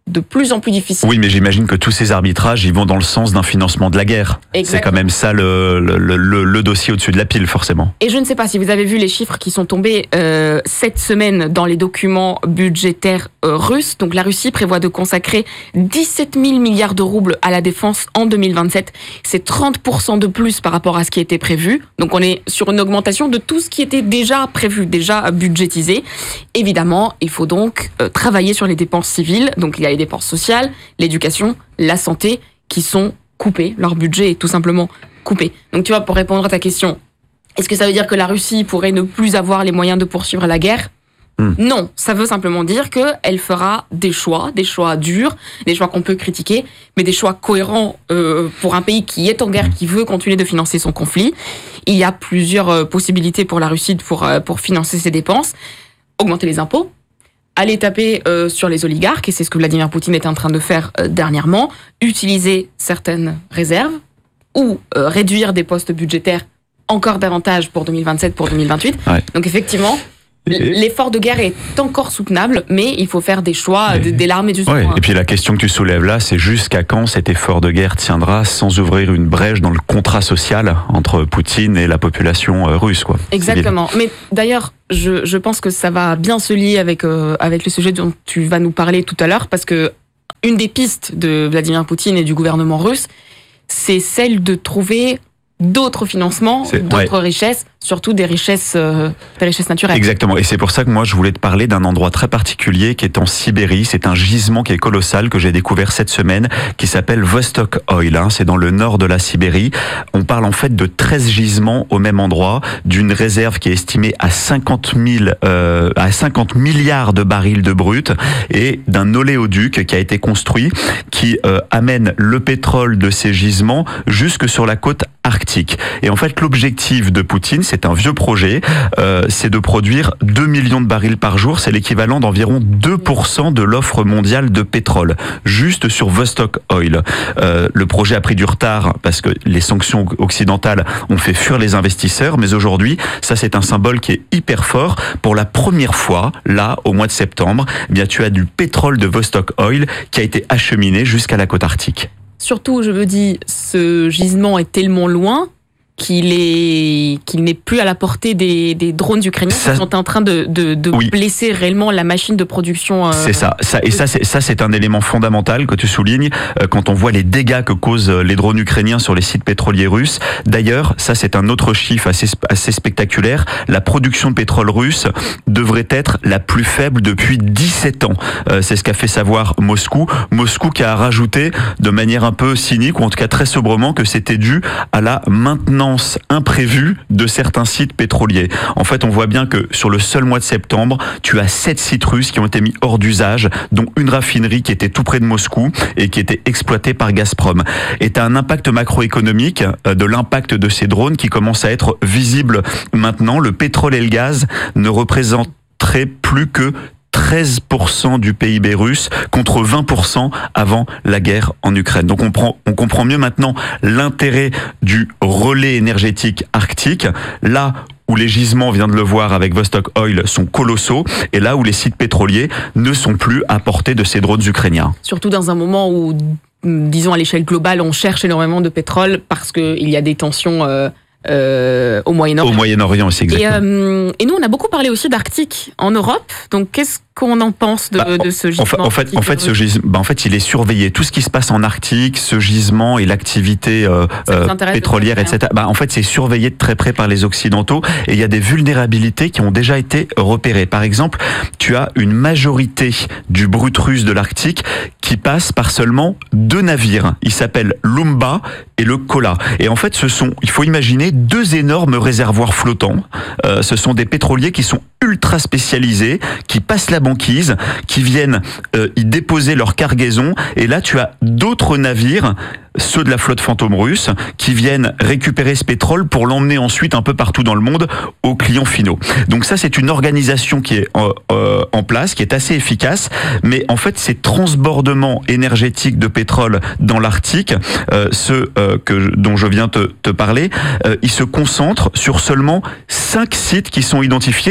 de plus en plus difficile. Oui, mais j'imagine que tous ces arbitrages, ils vont dans le sens d'un financement de la guerre. Exactement. C'est quand même ça le, le, le, le dossier au-dessus de la pile, forcément. Et je ne sais pas si vous avez vu les chiffres qui sont tombés euh, cette semaine dans les documents budgétaires euh, russes. Donc la Russie prévoit de consacrer dix-sept mille milliards de roubles à la défense en deux mille vingt-sept. C'est trente pour cent de plus par rapport à ce qui était prévu. Donc on est sur une augmentation de tout ce qui était déjà prévu, déjà budgétisé. Évidemment, il faut donc euh, travailler sur les dépenses civiles. Donc il y a les dépenses sociales, l'éducation, la santé, qui sont coupées. Leur budget est tout simplement coupé. Donc tu vois, pour répondre à ta question, est-ce que ça veut dire que la Russie pourrait ne plus avoir les moyens de poursuivre la guerre ? mmh. Non, ça veut simplement dire qu'elle fera des choix, des choix durs, des choix qu'on peut critiquer, mais des choix cohérents euh, pour un pays qui est en guerre, qui veut continuer de financer son conflit. Il y a plusieurs euh, possibilités pour la Russie pour, euh, pour financer ses dépenses. Augmenter les impôts, aller taper euh, sur les oligarques, et c'est ce que Vladimir Poutine est en train de faire euh, dernièrement, utiliser certaines réserves ou euh, réduire des postes budgétaires encore davantage pour deux mille vingt-sept, pour deux mille vingt-huit. Ouais. Donc effectivement, l'effort de guerre est encore soutenable, mais il faut faire des choix et... dès l'armée du ouais. Et puis la question que tu soulèves là, c'est jusqu'à quand cet effort de guerre tiendra sans ouvrir une brèche dans le contrat social entre Poutine et la population russe, quoi. Exactement. Mais d'ailleurs, je, je pense que ça va bien se lier avec, euh, avec le sujet dont tu vas nous parler tout à l'heure, parce que une des pistes de Vladimir Poutine et du gouvernement russe, c'est celle de trouver d'autres financements, c'est, d'autres ouais. richesses, surtout des richesses, euh, des richesses naturelles. Exactement. Et c'est pour ça que moi, je voulais te parler d'un endroit très particulier qui est en Sibérie. C'est un gisement qui est colossal que j'ai découvert cette semaine, qui s'appelle Vostok Oil. Hein. C'est dans le nord de la Sibérie. On parle en fait de treize gisements au même endroit, d'une réserve qui est estimée à cinquante mille, euh, à cinquante milliards de barils de brut, et d'un oléoduc qui a été construit, qui euh, amène le pétrole de ces gisements jusque sur la côte arctique. Et en fait, l'objectif de Poutine, c'est un vieux projet, euh, c'est de produire deux millions de barils par jour, c'est l'équivalent d'environ deux pour cent de l'offre mondiale de pétrole, juste sur Vostok Oil. Euh, le projet a pris du retard parce que les sanctions occidentales ont fait fuir les investisseurs, mais aujourd'hui, ça c'est un symbole qui est hyper fort. Pour la première fois, là, au mois de septembre, eh bien, tu as du pétrole de Vostok Oil qui a été acheminé jusqu'à la côte arctique. Surtout, je veux dire, ce gisement est tellement loin qu'il est qu'il n'est plus à la portée des, des drones ukrainiens ça, qui sont en train de, de, de oui. blesser réellement la machine de production. Euh, c'est ça, ça et ça c'est ça c'est un élément fondamental que tu soulignes euh, quand on voit les dégâts que causent les drones ukrainiens sur les sites pétroliers russes. D'ailleurs, ça c'est un autre chiffre assez assez spectaculaire. La production de pétrole russe devrait être la plus faible depuis dix-sept ans. Euh, c'est ce qu'a fait savoir Moscou. Moscou qui a rajouté de manière un peu cynique, ou en tout cas très sobrement, que c'était dû à la maintenance imprévue de certains sites pétroliers. En fait, on voit bien que sur le seul mois de septembre, tu as sept sites russes qui ont été mis hors d'usage, dont une raffinerie qui était tout près de Moscou et qui était exploitée par Gazprom. Et tu as un impact macroéconomique de l'impact de ces drones qui commence à être visible maintenant. Le pétrole et le gaz ne représenteraient plus que treize pour cent du P I B russe contre vingt pour cent avant la guerre en Ukraine. Donc on, prend, on comprend mieux maintenant l'intérêt du relais énergétique arctique, là où les gisements, on vient de le voir avec Vostok Oil, sont colossaux, et là où les sites pétroliers ne sont plus à portée de ces drones ukrainiens. Surtout dans un moment où, disons à l'échelle globale, on cherche énormément de pétrole parce qu'il y a des tensions... Euh Euh, au Moyen-Orient. Au Moyen-Orient aussi, exactement. Et, euh, et nous, on a beaucoup parlé aussi d'Arctique en Europe. Donc, qu'est-ce qu'on en pense de, bah, de ce gisement? En fait, en fait, ce gisement, bah, en fait, il est surveillé. Tout ce qui se passe en Arctique, ce gisement et l'activité euh, euh, pétrolière, et cetera. Bah, en fait, c'est surveillé de très près par les Occidentaux. Et il y a des vulnérabilités qui ont déjà été repérées. Par exemple, tu as une majorité du brut russe de l'Arctique qui passe par seulement deux navires. Ils s'appellent l'Umba et le Kola. Et en fait, ce sont, il faut imaginer, deux énormes réservoirs flottants. Euh, ce sont des pétroliers qui sont ultra spécialisés, qui passent la banquise, qui viennent euh, y déposer leur cargaison. Et là, tu as d'autres navires, ceux de la flotte fantôme russe, qui viennent récupérer ce pétrole pour l'emmener ensuite un peu partout dans le monde aux clients finaux. Donc ça, c'est une organisation qui est euh, euh, en place, qui est assez efficace. Mais en fait, ces transbordements énergétiques de pétrole dans l'Arctique, euh, ceux euh, que, dont je viens te, te parler, euh, ils se concentrent sur seulement cinq sites qui sont identifiés, dont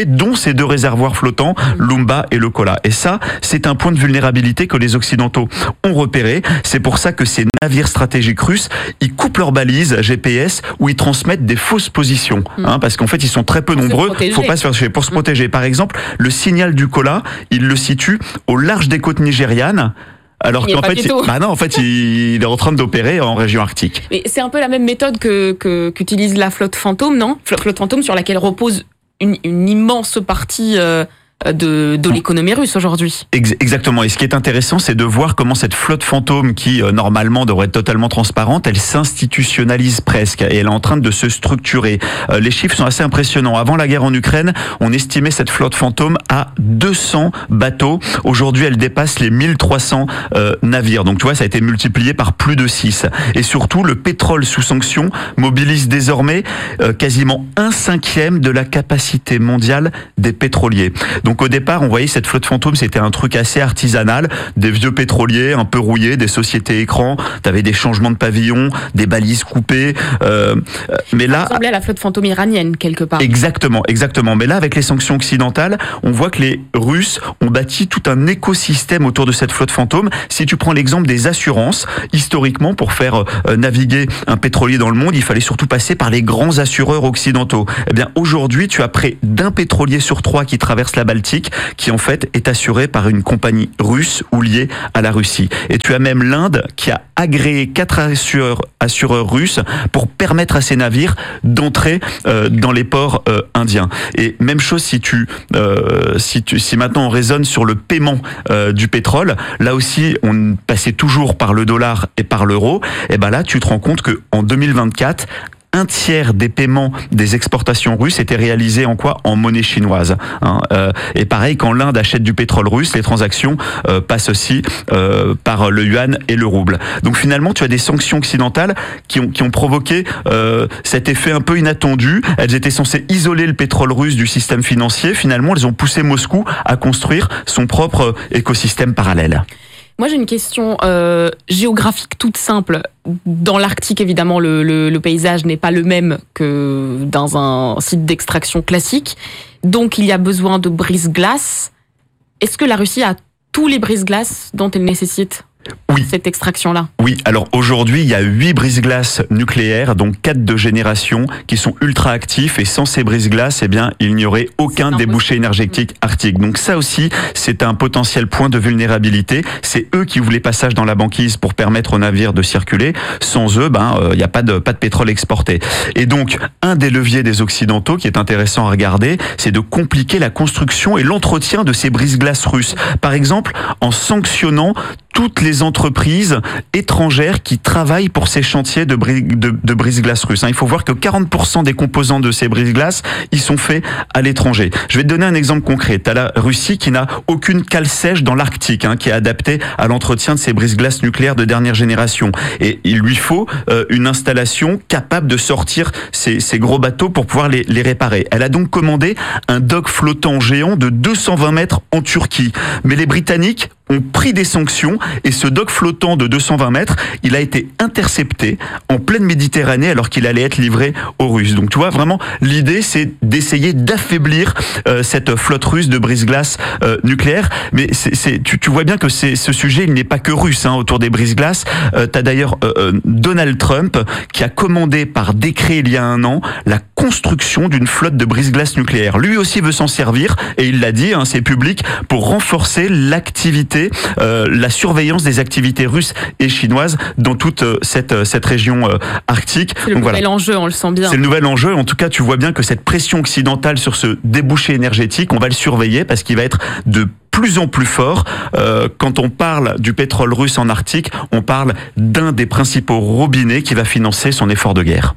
ces deux réservoirs flottants, l'Umba et le Kola. Et ça, c'est un point de vulnérabilité que les Occidentaux ont repéré. C'est pour ça que ces navires stratégiques russes, ils coupent leurs balises G P S où ils transmettent des fausses positions. Mmh. Hein, parce qu'en fait, ils sont très peu pour nombreux. Faut pas se faire chier. Pour se mmh. protéger. Par exemple, le signal du Kola, il le situe au large des côtes nigérianes. Alors qu'en fait, il, bah non, en fait, il, il est en train d'opérer en région arctique. Mais c'est un peu la même méthode que, que qu'utilise la flotte fantôme, non ? Flotte fantôme sur laquelle repose une, une immense partie euh, de, de l'économie russe aujourd'hui. Exactement. Et ce qui est intéressant, c'est de voir comment cette flotte fantôme, qui euh, normalement devrait être totalement transparente, elle s'institutionnalise presque et elle est en train de se structurer. Euh, les chiffres sont assez impressionnants. Avant la guerre en Ukraine, on estimait cette flotte fantôme à deux cents bateaux. Aujourd'hui, elle dépasse les mille trois cents euh, navires. Donc tu vois, ça a été multiplié par plus de six. Et surtout, le pétrole sous sanction mobilise désormais euh, quasiment un cinquième de la capacité mondiale des pétroliers. Donc au départ, on voyait cette flotte fantôme, c'était un truc assez artisanal, des vieux pétroliers un peu rouillés, des sociétés écrans, t'avais des changements de pavillon, des balises coupées. Euh, mais là, ça ressemblait à la flotte fantôme iranienne quelque part. Exactement, exactement. Mais là, avec les sanctions occidentales, on voit que les Russes ont bâti tout un écosystème autour de cette flotte fantôme. Si tu prends l'exemple des assurances, historiquement, pour faire euh, naviguer un pétrolier dans le monde, il fallait surtout passer par les grands assureurs occidentaux. Eh bien, aujourd'hui, tu as près d'un pétrolier sur trois qui traverse la Baltique, qui en fait est assuré par une compagnie russe ou liée à la Russie. Et tu as même l'Inde qui a agréé quatre assureurs, assureurs russes pour permettre à ces navires d'entrer euh, dans les ports euh, indiens. Et même chose si tu, euh, si tu, si maintenant on raisonne sur le paiement euh, du pétrole, là aussi on passait toujours par le dollar et par l'euro. Et ben là tu te rends compte que en deux mille vingt-quatre, un tiers des paiements des exportations russes étaient réalisés en quoi ? En monnaie chinoise. Hein. Euh, et pareil, quand l'Inde achète du pétrole russe, les transactions euh, passent aussi euh, par le yuan et le rouble. Donc finalement, tu as des sanctions occidentales qui ont, qui ont provoqué euh, cet effet un peu inattendu. Elles étaient censées isoler le pétrole russe du système financier. Finalement, elles ont poussé Moscou à construire son propre écosystème parallèle. Moi, j'ai une question euh, géographique toute simple. Dans l'Arctique, évidemment, le, le, le paysage n'est pas le même que dans un site d'extraction classique. Donc, il y a besoin de brise-glace. Est-ce que la Russie a tous les brise-glaces dont elle nécessite ? Oui. Cette extraction-là. Oui, alors aujourd'hui, il y a huit brise-glaces nucléaires, donc quatre de génération, qui sont ultra actifs, et sans ces brise-glaces, eh bien, il n'y aurait aucun débouché énergétique arctique. Donc ça aussi, c'est un potentiel point de vulnérabilité. C'est eux qui ouvrent les passages dans la banquise pour permettre aux navires de circuler. Sans eux, ben, il euh, n'y a pas de, pas de pétrole exporté. Et donc, un des leviers des Occidentaux qui est intéressant à regarder, c'est de compliquer la construction et l'entretien de ces brise-glaces russes. Par exemple, en sanctionnant toutes les entreprises étrangères qui travaillent pour ces chantiers de, bris, de, de brise-glace russes. Il faut voir que quarante pour cent des composants de ces brise-glaces, ils sont faits à l'étranger. Je vais te donner un exemple concret. Tu as la Russie qui n'a aucune cale sèche dans l'Arctique, hein, qui est adaptée à l'entretien de ces brise-glaces nucléaires de dernière génération. Et il lui faut euh, une installation capable de sortir ces, ces gros bateaux pour pouvoir les, les réparer. Elle a donc commandé un dock flottant géant de deux cent vingt mètres en Turquie. Mais les Britanniques ont pris des sanctions et ce dock flottant de deux cent vingt mètres, il a été intercepté en pleine Méditerranée alors qu'il allait être livré aux Russes. Donc tu vois, vraiment, l'idée c'est d'essayer d'affaiblir euh, cette flotte russe de brise-glace euh, nucléaire. Mais c'est, c'est, tu, tu vois bien que c'est, ce sujet, il n'est pas que russe hein, autour des brise-glaces. Euh, tu as d'ailleurs euh, Donald Trump qui a commandé par décret il y a un an la construction d'une flotte de brise-glace nucléaire. Lui aussi veut s'en servir et il l'a dit, hein, c'est public, pour renforcer l'activité Euh, la surveillance des activités russes et chinoises dans toute euh, cette, cette région euh, arctique. C'est le Donc, nouvel voilà. enjeu, on le sent bien. C'est le nouvel enjeu. En tout cas, tu vois bien que cette pression occidentale sur ce débouché énergétique, on va le surveiller parce qu'il va être de plus en plus fort. Euh, quand on parle du pétrole russe en Arctique, on parle d'un des principaux robinets qui va financer son effort de guerre.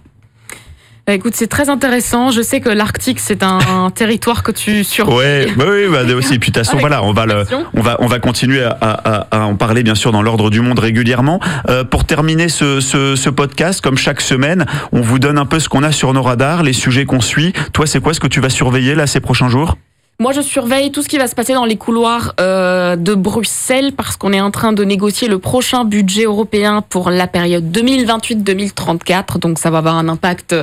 Bah écoute, c'est très intéressant. Je sais que l'Arctique, c'est un, un territoire que tu surveilles. Ouais, bah oui, bah aussi. Puis de toute façon, voilà, on va le, on va, on va continuer à, à, à en parler bien sûr dans l'ordre du monde régulièrement. Euh, pour terminer ce, ce, ce podcast, comme chaque semaine, on vous donne un peu ce qu'on a sur nos radars, les sujets qu'on suit. Toi, c'est quoi ce que tu vas surveiller là ces prochains jours ? Moi, je surveille tout ce qui va se passer dans les couloirs euh, de Bruxelles parce qu'on est en train de négocier le prochain budget européen pour la période deux mille vingt-huit deux mille trente-quatre. Donc, ça va avoir un impact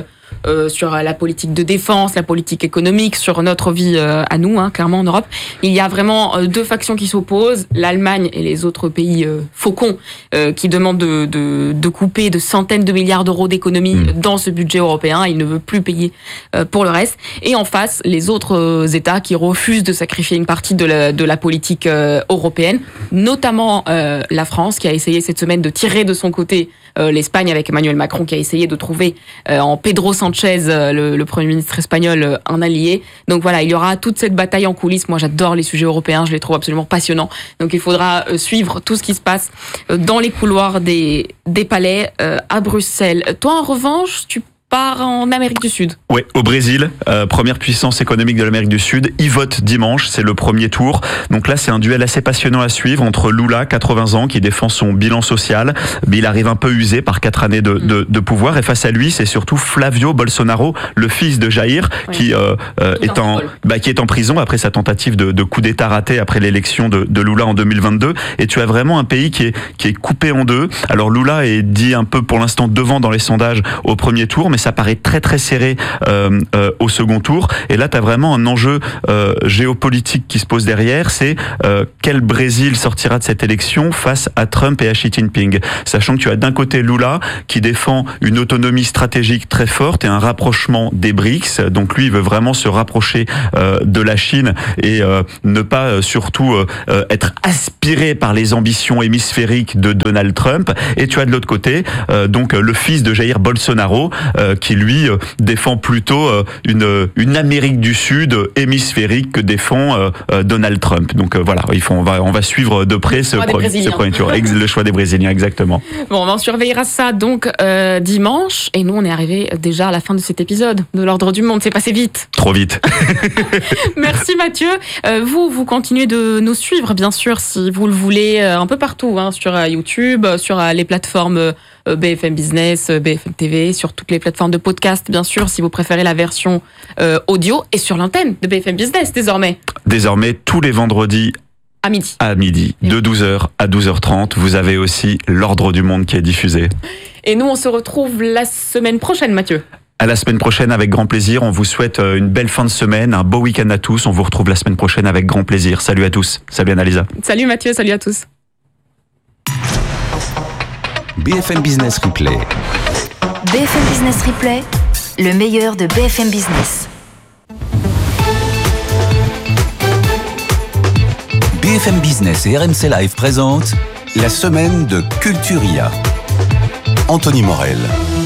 euh, sur la politique de défense, la politique économique, sur notre vie euh, à nous, hein, clairement en Europe. Il y a vraiment euh, deux factions qui s'opposent, l'Allemagne et les autres pays euh, faucons euh, qui demandent de, de, de couper de centaines de milliards d'euros d'économies mmh. dans ce budget européen. Il ne veut plus payer euh, pour le reste. Et en face, les autres euh, États qui refusent de sacrifier une partie de la, de la politique euh, européenne, notamment euh, la France qui a essayé cette semaine de tirer de son côté euh, l'Espagne avec Emmanuel Macron qui a essayé de trouver euh, en Pedro Sanchez, euh, le, le Premier ministre espagnol, euh, un allié. Donc voilà, il y aura toute cette bataille en coulisses. Moi, j'adore les sujets européens, je les trouve absolument passionnants. Donc il faudra euh, suivre tout ce qui se passe euh, dans les couloirs des, des palais euh, à Bruxelles. Toi, en revanche, tu part en Amérique du Sud. Oui, au Brésil, euh, première puissance économique de l'Amérique du Sud. Ils votent dimanche, c'est le premier tour. Donc là, c'est un duel assez passionnant à suivre entre Lula, quatre-vingts ans, qui défend son bilan social. Mais il arrive un peu usé par quatre années de, de, de pouvoir. Et face à lui, c'est surtout Flavio Bolsonaro, le fils de Jair, ouais. qui, euh, euh, est en, bah, qui est en prison après sa tentative de, de coup d'État raté après l'élection de, de Lula en deux mille vingt-deux. Et tu as vraiment un pays qui est, qui est coupé en deux. Alors Lula est dit un peu pour l'instant devant dans les sondages au premier tour, mais ça paraît très très serré euh, euh, au second tour. Et là, tu as vraiment un enjeu euh, géopolitique qui se pose derrière, c'est euh, quel Brésil sortira de cette élection face à Trump et à Xi Jinping. Sachant que tu as d'un côté Lula qui défend une autonomie stratégique très forte et un rapprochement des B R I C S. Donc lui, il veut vraiment se rapprocher euh, de la Chine et euh, ne pas euh, surtout euh, être aspiré par les ambitions hémisphériques de Donald Trump. Et tu as de l'autre côté euh, donc le fils de Jair Bolsonaro euh, qui lui euh, défend plutôt euh, une une Amérique du Sud hémisphérique que défend euh, euh, Donald Trump. Donc euh, voilà, il faut on va on va suivre de près ce, pro, ce premier tour, le choix des Brésiliens exactement. Bon, on surveillera ça donc euh, dimanche et nous on est arrivé déjà à la fin de cet épisode de l'Ordre du Monde. C'est passé vite. Trop vite. Merci Mathieu. Euh, vous vous continuez de nous suivre bien sûr si vous le voulez euh, un peu partout hein, sur euh, YouTube, sur euh, les plateformes euh, B F M Business, B F M T V, sur toutes les plateformes de podcast, bien sûr, si vous préférez la version euh, audio, et sur l'antenne de B F M Business, désormais. Désormais, tous les vendredis à midi. À midi, de douze heures à douze heures trente, vous avez aussi l'Ordre du Monde qui est diffusé. Et nous, on se retrouve la semaine prochaine, Mathieu. À la semaine prochaine, avec grand plaisir. On vous souhaite une belle fin de semaine, un beau week-end à tous. On vous retrouve la semaine prochaine avec grand plaisir. Salut à tous. Salut Annalisa. Salut Mathieu, salut à tous. B F M Business Replay. B F M Business Replay, le meilleur de B F M Business. B F M Business et R M C Live présentent la semaine de Culturia. Anthony Morel.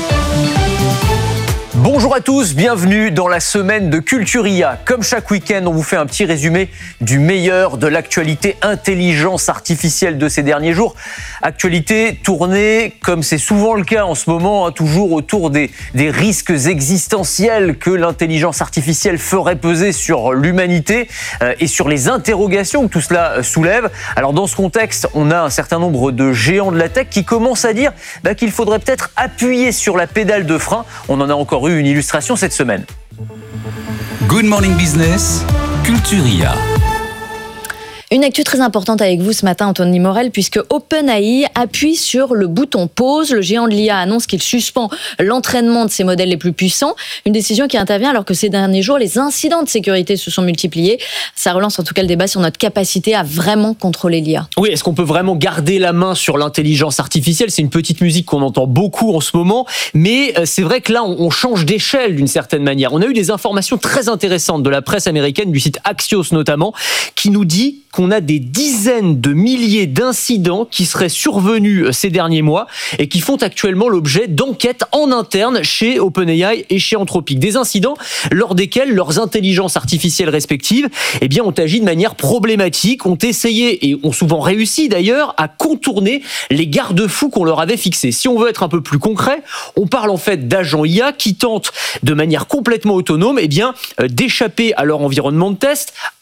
Bonjour à tous, bienvenue dans la semaine de Culturia. Comme chaque week-end, on vous fait un petit résumé du meilleur de l'actualité intelligence artificielle de ces derniers jours. Actualité tournée, comme c'est souvent le cas en ce moment, hein, toujours autour des, des risques existentiels que l'intelligence artificielle ferait peser sur l'humanité euh, et sur les interrogations que tout cela soulève. Alors dans ce contexte, on a un certain nombre de géants de la tech qui commencent à dire bah, qu'il faudrait peut-être appuyer sur la pédale de frein. On en a encore eu une illustration cette semaine. Good Morning Business, Culturia. Une actu très importante avec vous ce matin, Anthony Morel, puisque OpenAI appuie sur le bouton pause. Le géant de l'I A annonce qu'il suspend l'entraînement de ses modèles les plus puissants. Une décision qui intervient alors que ces derniers jours, les incidents de sécurité se sont multipliés. Ça relance en tout cas le débat sur notre capacité à vraiment contrôler l'I A. Oui, est-ce qu'on peut vraiment garder la main sur l'intelligence artificielle ? C'est une petite musique qu'on entend beaucoup en ce moment, mais c'est vrai que là, on change d'échelle d'une certaine manière. On a eu des informations très intéressantes de la presse américaine, du site Axios notamment, qui nous dit qu'on a des dizaines de milliers d'incidents qui seraient survenus ces derniers mois et qui font actuellement l'objet d'enquêtes en interne chez OpenAI et chez Anthropic. Des incidents lors desquels leurs intelligences artificielles respectives eh bien, ont agi de manière problématique, ont essayé et ont souvent réussi d'ailleurs à contourner les garde-fous qu'on leur avait fixés. Si on veut être un peu plus concret, on parle en fait d'agents I A qui tentent de manière complètement autonome eh bien, d'échapper à leur environnement de test,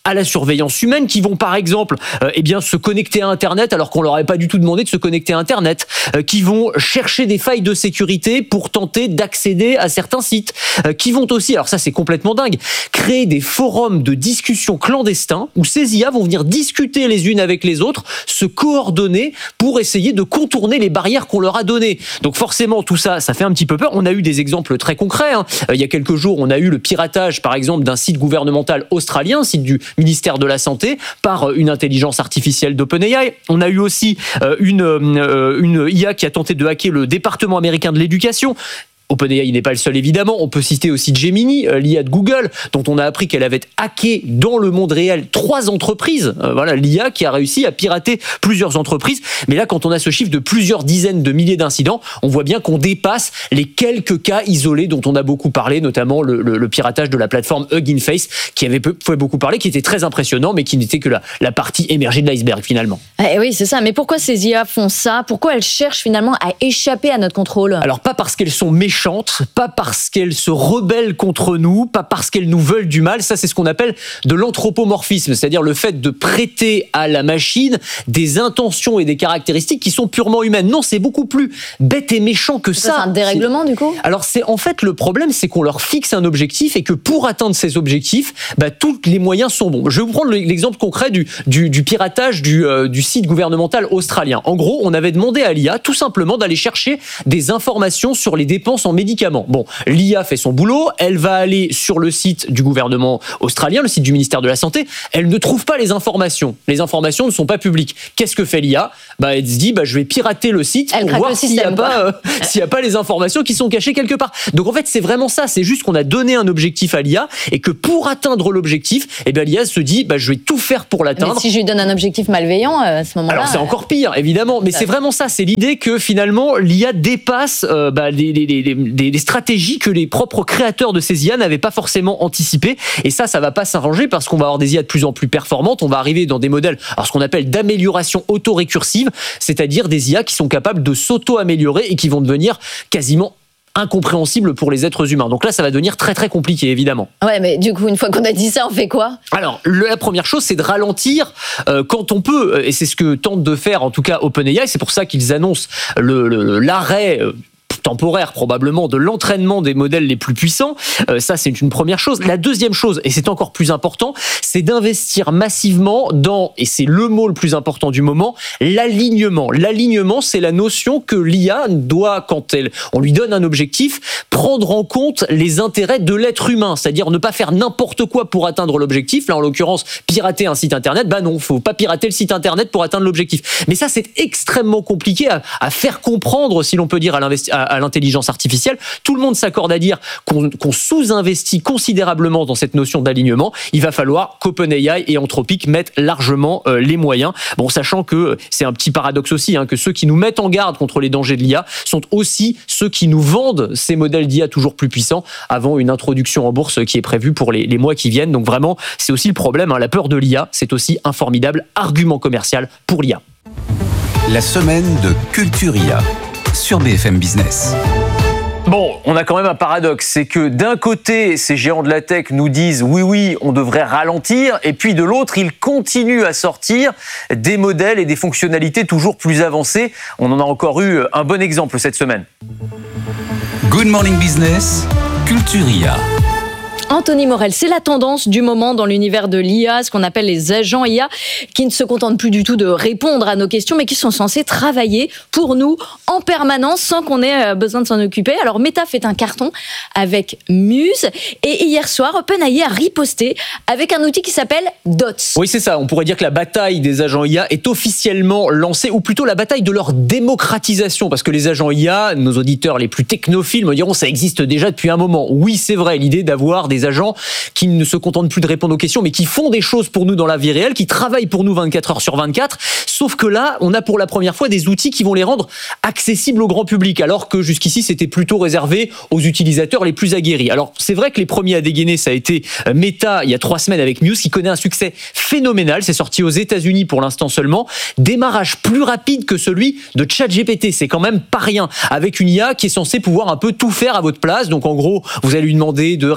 à la surveillance humaine, qui vont par exemple euh, eh bien, se connecter à Internet alors qu'on leur avait pas du tout demandé de se connecter à Internet, euh, qui vont chercher des failles de sécurité pour tenter d'accéder à certains sites, euh, qui vont aussi, alors ça c'est complètement dingue, créer des forums de discussion clandestins où ces I A vont venir discuter les unes avec les autres, se coordonner pour essayer de contourner les barrières qu'on leur a données. Donc forcément tout ça, ça fait un petit peu peur. On a eu des exemples très concrets. Hein. Euh, il y a quelques jours, on a eu le piratage par exemple d'un site gouvernemental australien, site du ministère de la Santé, par une intelligence artificielle d'OpenAI. On a eu aussi euh, une, euh, une I A qui a tenté de hacker le département américain de l'éducation. OpenAI n'est pas le seul évidemment, on peut citer aussi Gemini, euh, l'I A de Google, dont on a appris qu'elle avait hacké dans le monde réel trois entreprises. Euh, voilà, l'I A qui a réussi à pirater plusieurs entreprises. Mais là, quand on a ce chiffre de plusieurs dizaines de milliers d'incidents, on voit bien qu'on dépasse les quelques cas isolés dont on a beaucoup parlé, notamment le, le, le piratage de la plateforme Hugging Face, qui avait peu, fait beaucoup parler, qui était très impressionnant, mais qui n'était que la, la partie émergée de l'iceberg finalement. Eh oui, c'est ça. Mais pourquoi ces I A font ça ? Pourquoi elles cherchent finalement à échapper à notre contrôle ? Alors pas parce qu'elles sont méchantes, pas parce qu'elles se rebellent contre nous, pas parce qu'elles nous veulent du mal. Ça, c'est ce qu'on appelle de l'anthropomorphisme, c'est-à-dire le fait de prêter à la machine des intentions et des caractéristiques qui sont purement humaines. Non, c'est beaucoup plus bête et méchant que ça. C'est un dérèglement, c'est... du coup ? Alors, c'est en fait le problème, c'est qu'on leur fixe un objectif et que pour atteindre ces objectifs, bah, tous les moyens sont bons. Je vais vous prendre l'exemple concret du, du, du piratage du, euh, du site gouvernemental australien. En gros, on avait demandé à l'I A tout simplement d'aller chercher des informations sur les dépenses en médicaments. Bon, l'I A fait son boulot, elle va aller sur le site du gouvernement australien, le site du ministère de la Santé, elle ne trouve pas les informations. Les informations ne sont pas publiques. Qu'est-ce que fait l'I A ? Bah, elle se dit, bah, je vais pirater le site elle pour voir le s'il n'y a, euh, s'il y a pas les informations qui sont cachées quelque part. Donc en fait, c'est vraiment ça, c'est juste qu'on a donné un objectif à l'I A et que pour atteindre l'objectif, eh bien, l'I A se dit, bah, je vais tout faire pour l'atteindre. Mais si je lui donne un objectif malveillant, à ce moment-là... Alors c'est encore pire, évidemment, mais c'est vraiment ça, c'est l'idée que finalement, l'I A dépasse euh, bah, les, les, les, les, les stratégies que les propres créateurs de ces I A n'avaient pas forcément anticipées. Et ça, ça va pas s'arranger parce qu'on va avoir des I A de plus en plus performantes. On va arriver dans des modèles, alors ce qu'on appelle d'amélioration auto-récursive, c'est-à-dire des I A qui sont capables de s'auto-améliorer et qui vont devenir quasiment incompréhensibles pour les êtres humains. Donc là, ça va devenir très très compliqué, évidemment. Ouais, mais du coup, une fois qu'on a dit ça, on fait quoi ? Alors, le, la première chose, c'est de ralentir euh, quand on peut, et c'est ce que tente de faire, en tout cas, OpenAI. C'est pour ça qu'ils annoncent le, le, l'arrêt euh, temporaire probablement de l'entraînement des modèles les plus puissants. Euh, ça, c'est une première chose. La deuxième chose, et c'est encore plus important, c'est d'investir massivement dans, et c'est le mot le plus important du moment, l'alignement. L'alignement, c'est la notion que l'I A doit, quand elle, on lui donne un objectif, prendre en compte les intérêts de l'être humain, c'est-à-dire ne pas faire n'importe quoi pour atteindre l'objectif. Là, en l'occurrence, pirater un site internet, bah non, faut pas pirater le site internet pour atteindre l'objectif. Mais ça, c'est extrêmement compliqué à, à faire comprendre, si l'on peut dire, à, l'investi- à, à l'intelligence artificielle. Tout le monde s'accorde à dire qu'on, qu'on sous-investit considérablement dans cette notion d'alignement. Il va falloir qu'OpenAI et Anthropic mettent largement euh, les moyens. Bon, sachant que c'est un petit paradoxe aussi, hein, que ceux qui nous mettent en garde contre les dangers de l'I A sont aussi ceux qui nous vendent ces modèles d'I A toujours plus puissants avant une introduction en bourse qui est prévue pour les, les mois qui viennent. Donc vraiment, c'est aussi le problème, hein, la peur de l'I A, c'est aussi un formidable argument commercial pour l'I A. La semaine de Culturia sur B F M Business. Bon, on a quand même un paradoxe, c'est que d'un côté, ces géants de la tech nous disent oui, oui, on devrait ralentir, et puis de l'autre, ils continuent à sortir des modèles et des fonctionnalités toujours plus avancées. On en a encore eu un bon exemple cette semaine. Good Morning Business, Culturia. Anthony Morel, c'est la tendance du moment dans l'univers de l'I A, ce qu'on appelle les agents I A, qui ne se contentent plus du tout de répondre à nos questions, mais qui sont censés travailler pour nous en permanence sans qu'on ait besoin de s'en occuper. Alors Meta fait un carton avec Muse, et hier soir, OpenAI a riposté avec un outil qui s'appelle Dots. Oui, c'est ça. On pourrait dire que la bataille des agents I A est officiellement lancée, ou plutôt la bataille de leur démocratisation, parce que les agents I A, nos auditeurs les plus technophiles me diront, ça existe déjà depuis un moment. Oui, c'est vrai, l'idée d'avoir des agents qui ne se contentent plus de répondre aux questions, mais qui font des choses pour nous dans la vie réelle, qui travaillent pour nous vingt-quatre heures sur vingt-quatre. Sauf que là, on a pour la première fois des outils qui vont les rendre accessibles au grand public, alors que jusqu'ici, c'était plutôt réservé aux utilisateurs les plus aguerris. Alors, c'est vrai que les premiers à dégainer, ça a été Meta, il y a trois semaines avec Muse, qui connaît un succès phénoménal. C'est sorti aux États-Unis pour l'instant seulement. Démarrage plus rapide que celui de ChatGPT. C'est quand même pas rien. Avec une I A qui est censée pouvoir un peu tout faire à votre place. Donc, en gros, vous allez lui demander de résilier un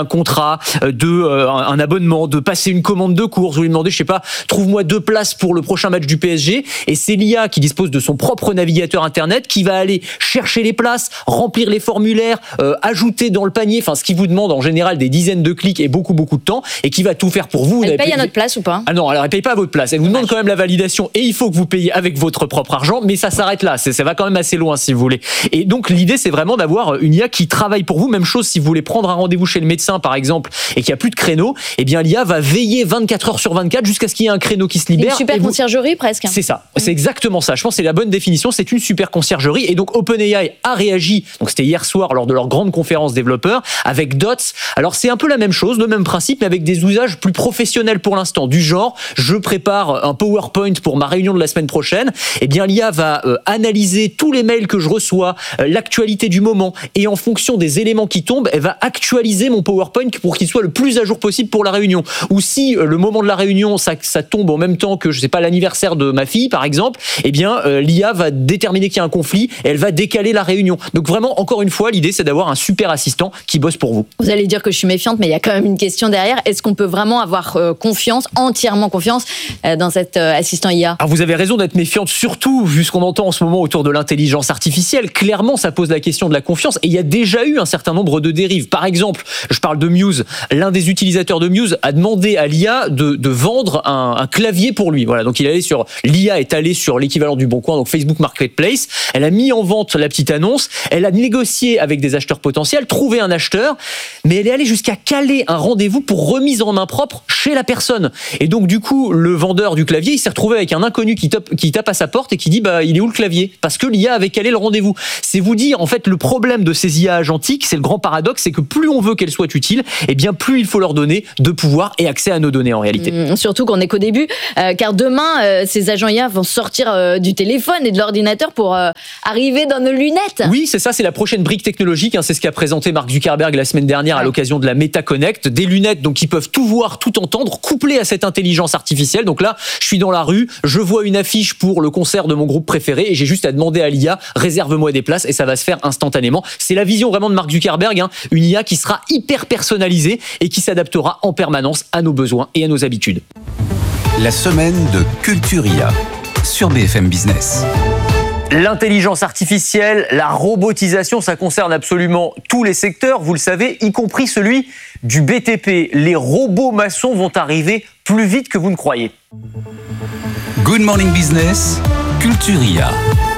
un contrat, de euh, un abonnement, de passer une commande de course, vous lui demandez, je sais pas, trouve-moi deux places pour le prochain match du P S G, et c'est l'I A qui dispose de son propre navigateur internet qui va aller chercher les places, remplir les formulaires, euh, ajouter dans le panier, enfin ce qui vous demande en général des dizaines de clics et beaucoup beaucoup de temps, et qui va tout faire pour vous. Elle paye à notre place ou pas? Ah non, alors elle paye pas à votre place. Elle vous demande quand même la validation, et il faut que vous payiez avec votre propre argent, mais ça s'arrête là. C'est, ça va quand même assez loin si vous voulez. Et donc l'idée c'est vraiment d'avoir une I A qui travaille pour vous. Même chose si vous voulez prendre un rendez-vous chez le médecin par exemple et qu'il n'y a plus de créneau, eh bien l'I A va veiller vingt-quatre heures sur vingt-quatre jusqu'à ce qu'il y ait un créneau qui se libère. Une super vous... conciergerie presque. C'est ça, c'est exactement ça. Je pense que c'est la bonne définition. C'est une super conciergerie. Et donc OpenAI a réagi. Donc c'était hier soir lors de leur grande conférence développeurs avec Dots. Alors c'est un peu la même chose, le même principe, mais avec des usages plus professionnels pour l'instant. Du genre, je prépare un PowerPoint pour ma réunion de la semaine prochaine. Eh bien l'I A va euh, analyser tous les mails que je reçois, euh, l'actualité du moment, et en fonction des éléments qui tombent, elle va actualiser mon PowerPoint pour qu'il soit le plus à jour possible pour la réunion. Ou si euh, le moment de la réunion, ça, ça tombe en même temps que, je sais pas, l'anniversaire de ma fille, par exemple, eh bien, euh, l'I A va déterminer qu'il y a un conflit et elle va décaler la réunion. Donc vraiment, encore une fois, l'idée, c'est d'avoir un super assistant qui bosse pour vous. Vous allez dire que je suis méfiante, mais il y a quand même une question derrière. Est-ce qu'on peut vraiment avoir euh, confiance, entièrement confiance, euh, dans cet euh, assistant I A? Alors vous avez raison d'être méfiante, surtout vu ce qu'on entend en ce moment autour de l'intelligence artificielle. Clairement, ça pose la question de la confiance, et il y a déjà eu un certain nombre de dérives. Par exemple, je parle de Muse. L'un des utilisateurs de Muse a demandé à l'I A de, de vendre un, un clavier pour lui. Voilà, donc il est allé sur, l'I A est allée sur l'équivalent du Bon Coin, donc Facebook Marketplace. Elle a mis en vente la petite annonce. Elle a négocié avec des acheteurs potentiels, trouvé un acheteur, mais elle est allée jusqu'à caler un rendez-vous pour remise en main propre chez la personne. Et donc du coup, le vendeur du clavier, il s'est retrouvé avec un inconnu qui tape, qui tape à sa porte et qui dit bah il est où le clavier? Parce que l'I A avait calé le rendez-vous. C'est vous dire en fait le problème de ces I A agentiques, c'est le grand paradoxe, c'est que plus on veut qu'elles soient utiles, et bien plus il faut leur donner de pouvoir et accès à nos données en réalité. Mmh, surtout qu'on n'est qu'au début, euh, car demain euh, ces agents I A vont sortir euh, du téléphone et de l'ordinateur pour euh, arriver dans nos lunettes. Oui, c'est ça, c'est la prochaine brique technologique. Hein, c'est ce qu'a présenté Mark Zuckerberg la semaine dernière ouais. à l'occasion de la Meta Connect, des lunettes donc qui peuvent tout voir, tout entendre, couplées à cette intelligence artificielle. Donc là, je suis dans la rue, je vois une affiche pour le concert de mon groupe préféré et j'ai juste à demander à l'I A, réserve-moi des places, et ça va se faire instantanément. C'est la vision vraiment de Mark Zuckerberg, hein, une I A qui sera hyper personnalisée et qui s'adaptera en permanence à nos besoins et à nos habitudes. La semaine de Culture I A sur B F M Business. L'intelligence artificielle, la robotisation, ça concerne absolument tous les secteurs, vous le savez, y compris celui du B T P. Les robots maçons vont arriver plus vite que vous ne croyez. Good Morning Business, Culture I A.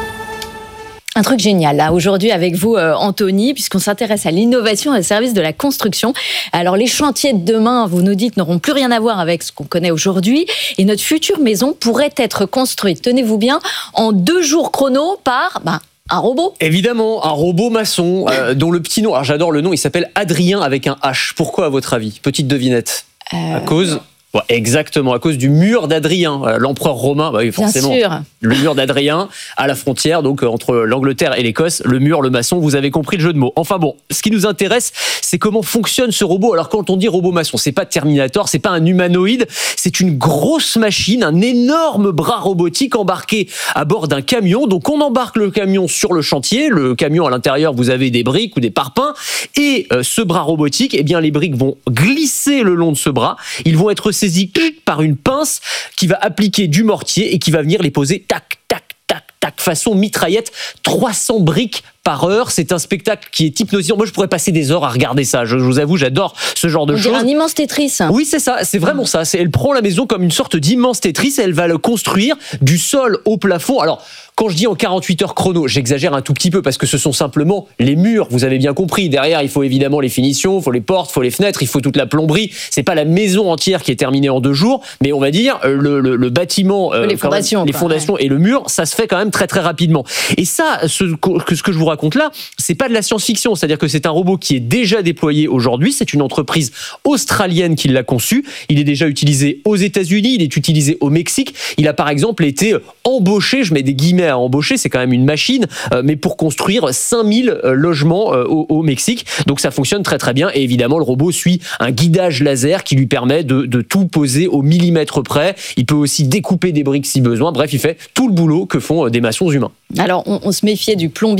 Un truc génial, là, aujourd'hui, avec vous, euh, Anthony, puisqu'on s'intéresse à l'innovation et au service de la construction. Alors, les chantiers de demain, vous nous dites, n'auront plus rien à voir avec ce qu'on connaît aujourd'hui. Et notre future maison pourrait être construite, tenez-vous bien, en deux jours chrono par... Ben, un robot. Évidemment, un robot maçon, euh, dont le petit nom, alors j'adore le nom, il s'appelle Adrien avec un H. Pourquoi, à votre avis? Petite devinette. Euh... À cause... Ouais, exactement, à cause du mur d'Adrien, l'empereur romain, bah oui, forcément. Bien sûr. Le mur d'Adrien à la frontière, donc entre l'Angleterre et l'Écosse, le mur, le maçon, vous avez compris le jeu de mots. Enfin bon, ce qui nous intéresse, c'est comment fonctionne ce robot. Alors quand on dit robot maçon, c'est pas Terminator, c'est pas un humanoïde, c'est une grosse machine, un énorme bras robotique embarqué à bord d'un camion. Donc on embarque le camion sur le chantier, le camion à l'intérieur, vous avez des briques ou des parpaings, et euh, ce bras robotique, eh bien les briques vont glisser le long de ce bras, ils vont être saisis par une pince qui va appliquer du mortier et qui va venir les poser tac, tac, tac, tac, façon mitraillette, trois cents briques par heure. C'est un spectacle qui est hypnotisant. Moi, je pourrais passer des heures à regarder ça. Je, je vous avoue, j'adore ce genre de On choses. dirait un immense Tetris. Oui, c'est ça. C'est vraiment ça. C'est, elle prend la maison comme une sorte d'immense Tetris et elle va le construire du sol au plafond. Alors, quand je dis en quarante-huit heures chrono, j'exagère un tout petit peu parce que ce sont simplement les murs. Vous avez bien compris. Derrière, il faut évidemment les finitions, il faut les portes, il faut les fenêtres, il faut toute la plomberie. C'est pas la maison entière qui est terminée en deux jours, mais on va dire le, le, le bâtiment, euh, les fondations, même, les quoi, fondations ouais. et le mur, ça se fait quand même très très rapidement. Et ça, ce que, ce que je vous raconte là, c'est pas de la science-fiction. C'est-à-dire que c'est un robot qui est déjà déployé aujourd'hui. C'est une entreprise australienne qui l'a conçu. Il est déjà utilisé aux États-Unis, il est utilisé au Mexique. Il a par exemple été embauché, je mets des guillemets à embaucher, c'est quand même une machine, euh, mais pour construire cinq mille euh, logements euh, au, au Mexique. Donc ça fonctionne très très bien. Et évidemment, le robot suit un guidage laser qui lui permet de, de tout poser au millimètre près. Il peut aussi découper des briques si besoin. Bref, il fait tout le boulot que font euh, des maçons humains. Alors, on, on se méfiait du plombier polonais.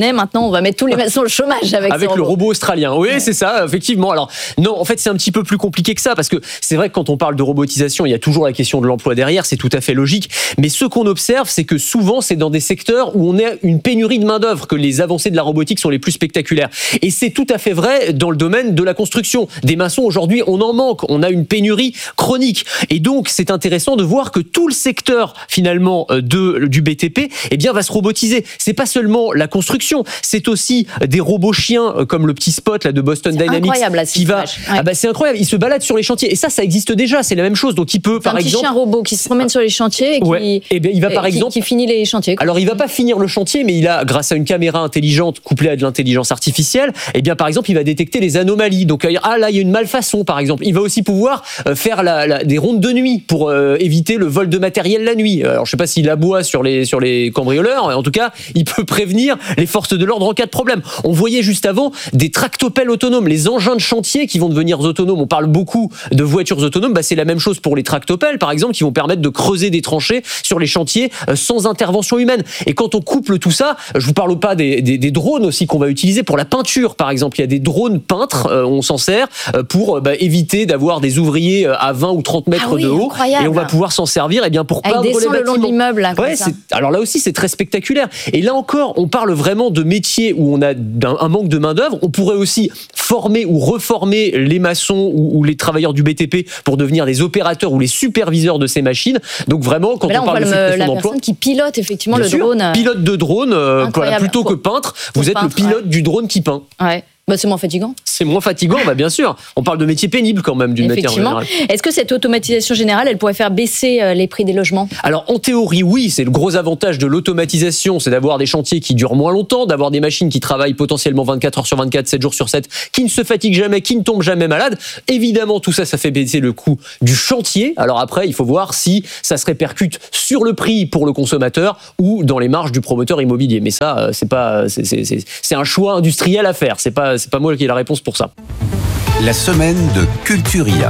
mais maintenant on va mettre tous les maçons au chômage avec, avec le robot australien. Oui, c'est ça, effectivement. Alors non, en fait, c'est un petit peu plus compliqué que ça parce que c'est vrai que quand on parle de robotisation, il y a toujours la question de l'emploi derrière, c'est tout à fait logique. Mais ce qu'on observe, c'est que souvent, c'est dans des secteurs où on a une pénurie de main-d'œuvre que les avancées de la robotique sont les plus spectaculaires. Et c'est tout à fait vrai dans le domaine de la construction. Des maçons, aujourd'hui, on en manque. On a une pénurie chronique. Et donc, c'est intéressant de voir que tout le secteur, finalement, de, du B T P, eh bien, va se robotiser. C'est pas seulement la construction, c'est aussi des robots chiens comme le petit Spot là de Boston c'est Dynamics incroyable, là, qui va ouais. ah bah c'est incroyable, il se balade sur les chantiers et ça ça existe déjà, c'est la même chose. Donc il peut c'est par un exemple petit chien robot qui se promène sur les chantiers et qui ouais. et ben il va par qui, exemple qui finit les chantiers. Alors il va pas finir le chantier, mais il a grâce à une caméra intelligente couplée à de l'intelligence artificielle, et bien par exemple il va détecter les anomalies. Donc ah là il y a une malfaçon par exemple. Il va aussi pouvoir faire la, la, des rondes de nuit pour euh, éviter le vol de matériel la nuit. Alors je sais pas s'il aboie sur les sur les cambrioleurs, en tout cas il peut prévenir les forces de l'ordre en cas de problème. On voyait juste avant des tractopelles autonomes, les engins de chantier qui vont devenir autonomes. On parle beaucoup de voitures autonomes, bah c'est la même chose pour les tractopelles par exemple, qui vont permettre de creuser des tranchées sur les chantiers sans intervention humaine. Et quand on couple tout ça, je vous parle pas des, des, des drones aussi qu'on va utiliser pour la peinture par exemple. Il y a des drones peintres, euh, on s'en sert pour bah, éviter d'avoir des ouvriers à vingt ou trente mètres ah oui, de haut, incroyable. Et on va pouvoir s'en servir eh bien pour peindre les bâtiments. Le long de l'immeuble, là, ouais, c'est, alors là aussi c'est très spectaculaire. Et là encore, on parle vraiment de métiers où on a un, un manque de main d'œuvre. On pourrait aussi former ou reformer les maçons ou, ou les travailleurs du B T P pour devenir des opérateurs ou les superviseurs de ces machines. Donc vraiment, quand là, on, on parle de suppression la d'emploi, personne qui pilote effectivement bien le sûr, drone, pilote de drone, euh, voilà, plutôt que peintre, vous êtes peintre, le pilote ouais. du drone qui peint. Ouais. Bah, c'est moins fatigant. C'est moins fatigant, bah bien sûr. On parle de métiers pénibles quand même, d'une manière générale. Est-ce que cette automatisation générale, elle pourrait faire baisser les prix des logements ? Alors en théorie, oui. C'est le gros avantage de l'automatisation, c'est d'avoir des chantiers qui durent moins longtemps, d'avoir des machines qui travaillent potentiellement vingt-quatre heures sur vingt-quatre, sept jours sur sept, qui ne se fatiguent jamais, qui ne tombent jamais malades. Évidemment, tout ça, ça fait baisser le coût du chantier. Alors après, il faut voir si ça se répercute sur le prix pour le consommateur ou dans les marges du promoteur immobilier. Mais ça, c'est pas, c'est, c'est, c'est, c'est un choix industriel à faire. C'est pas, c'est pas moi qui ai la réponse pour ça. La semaine de Culturia.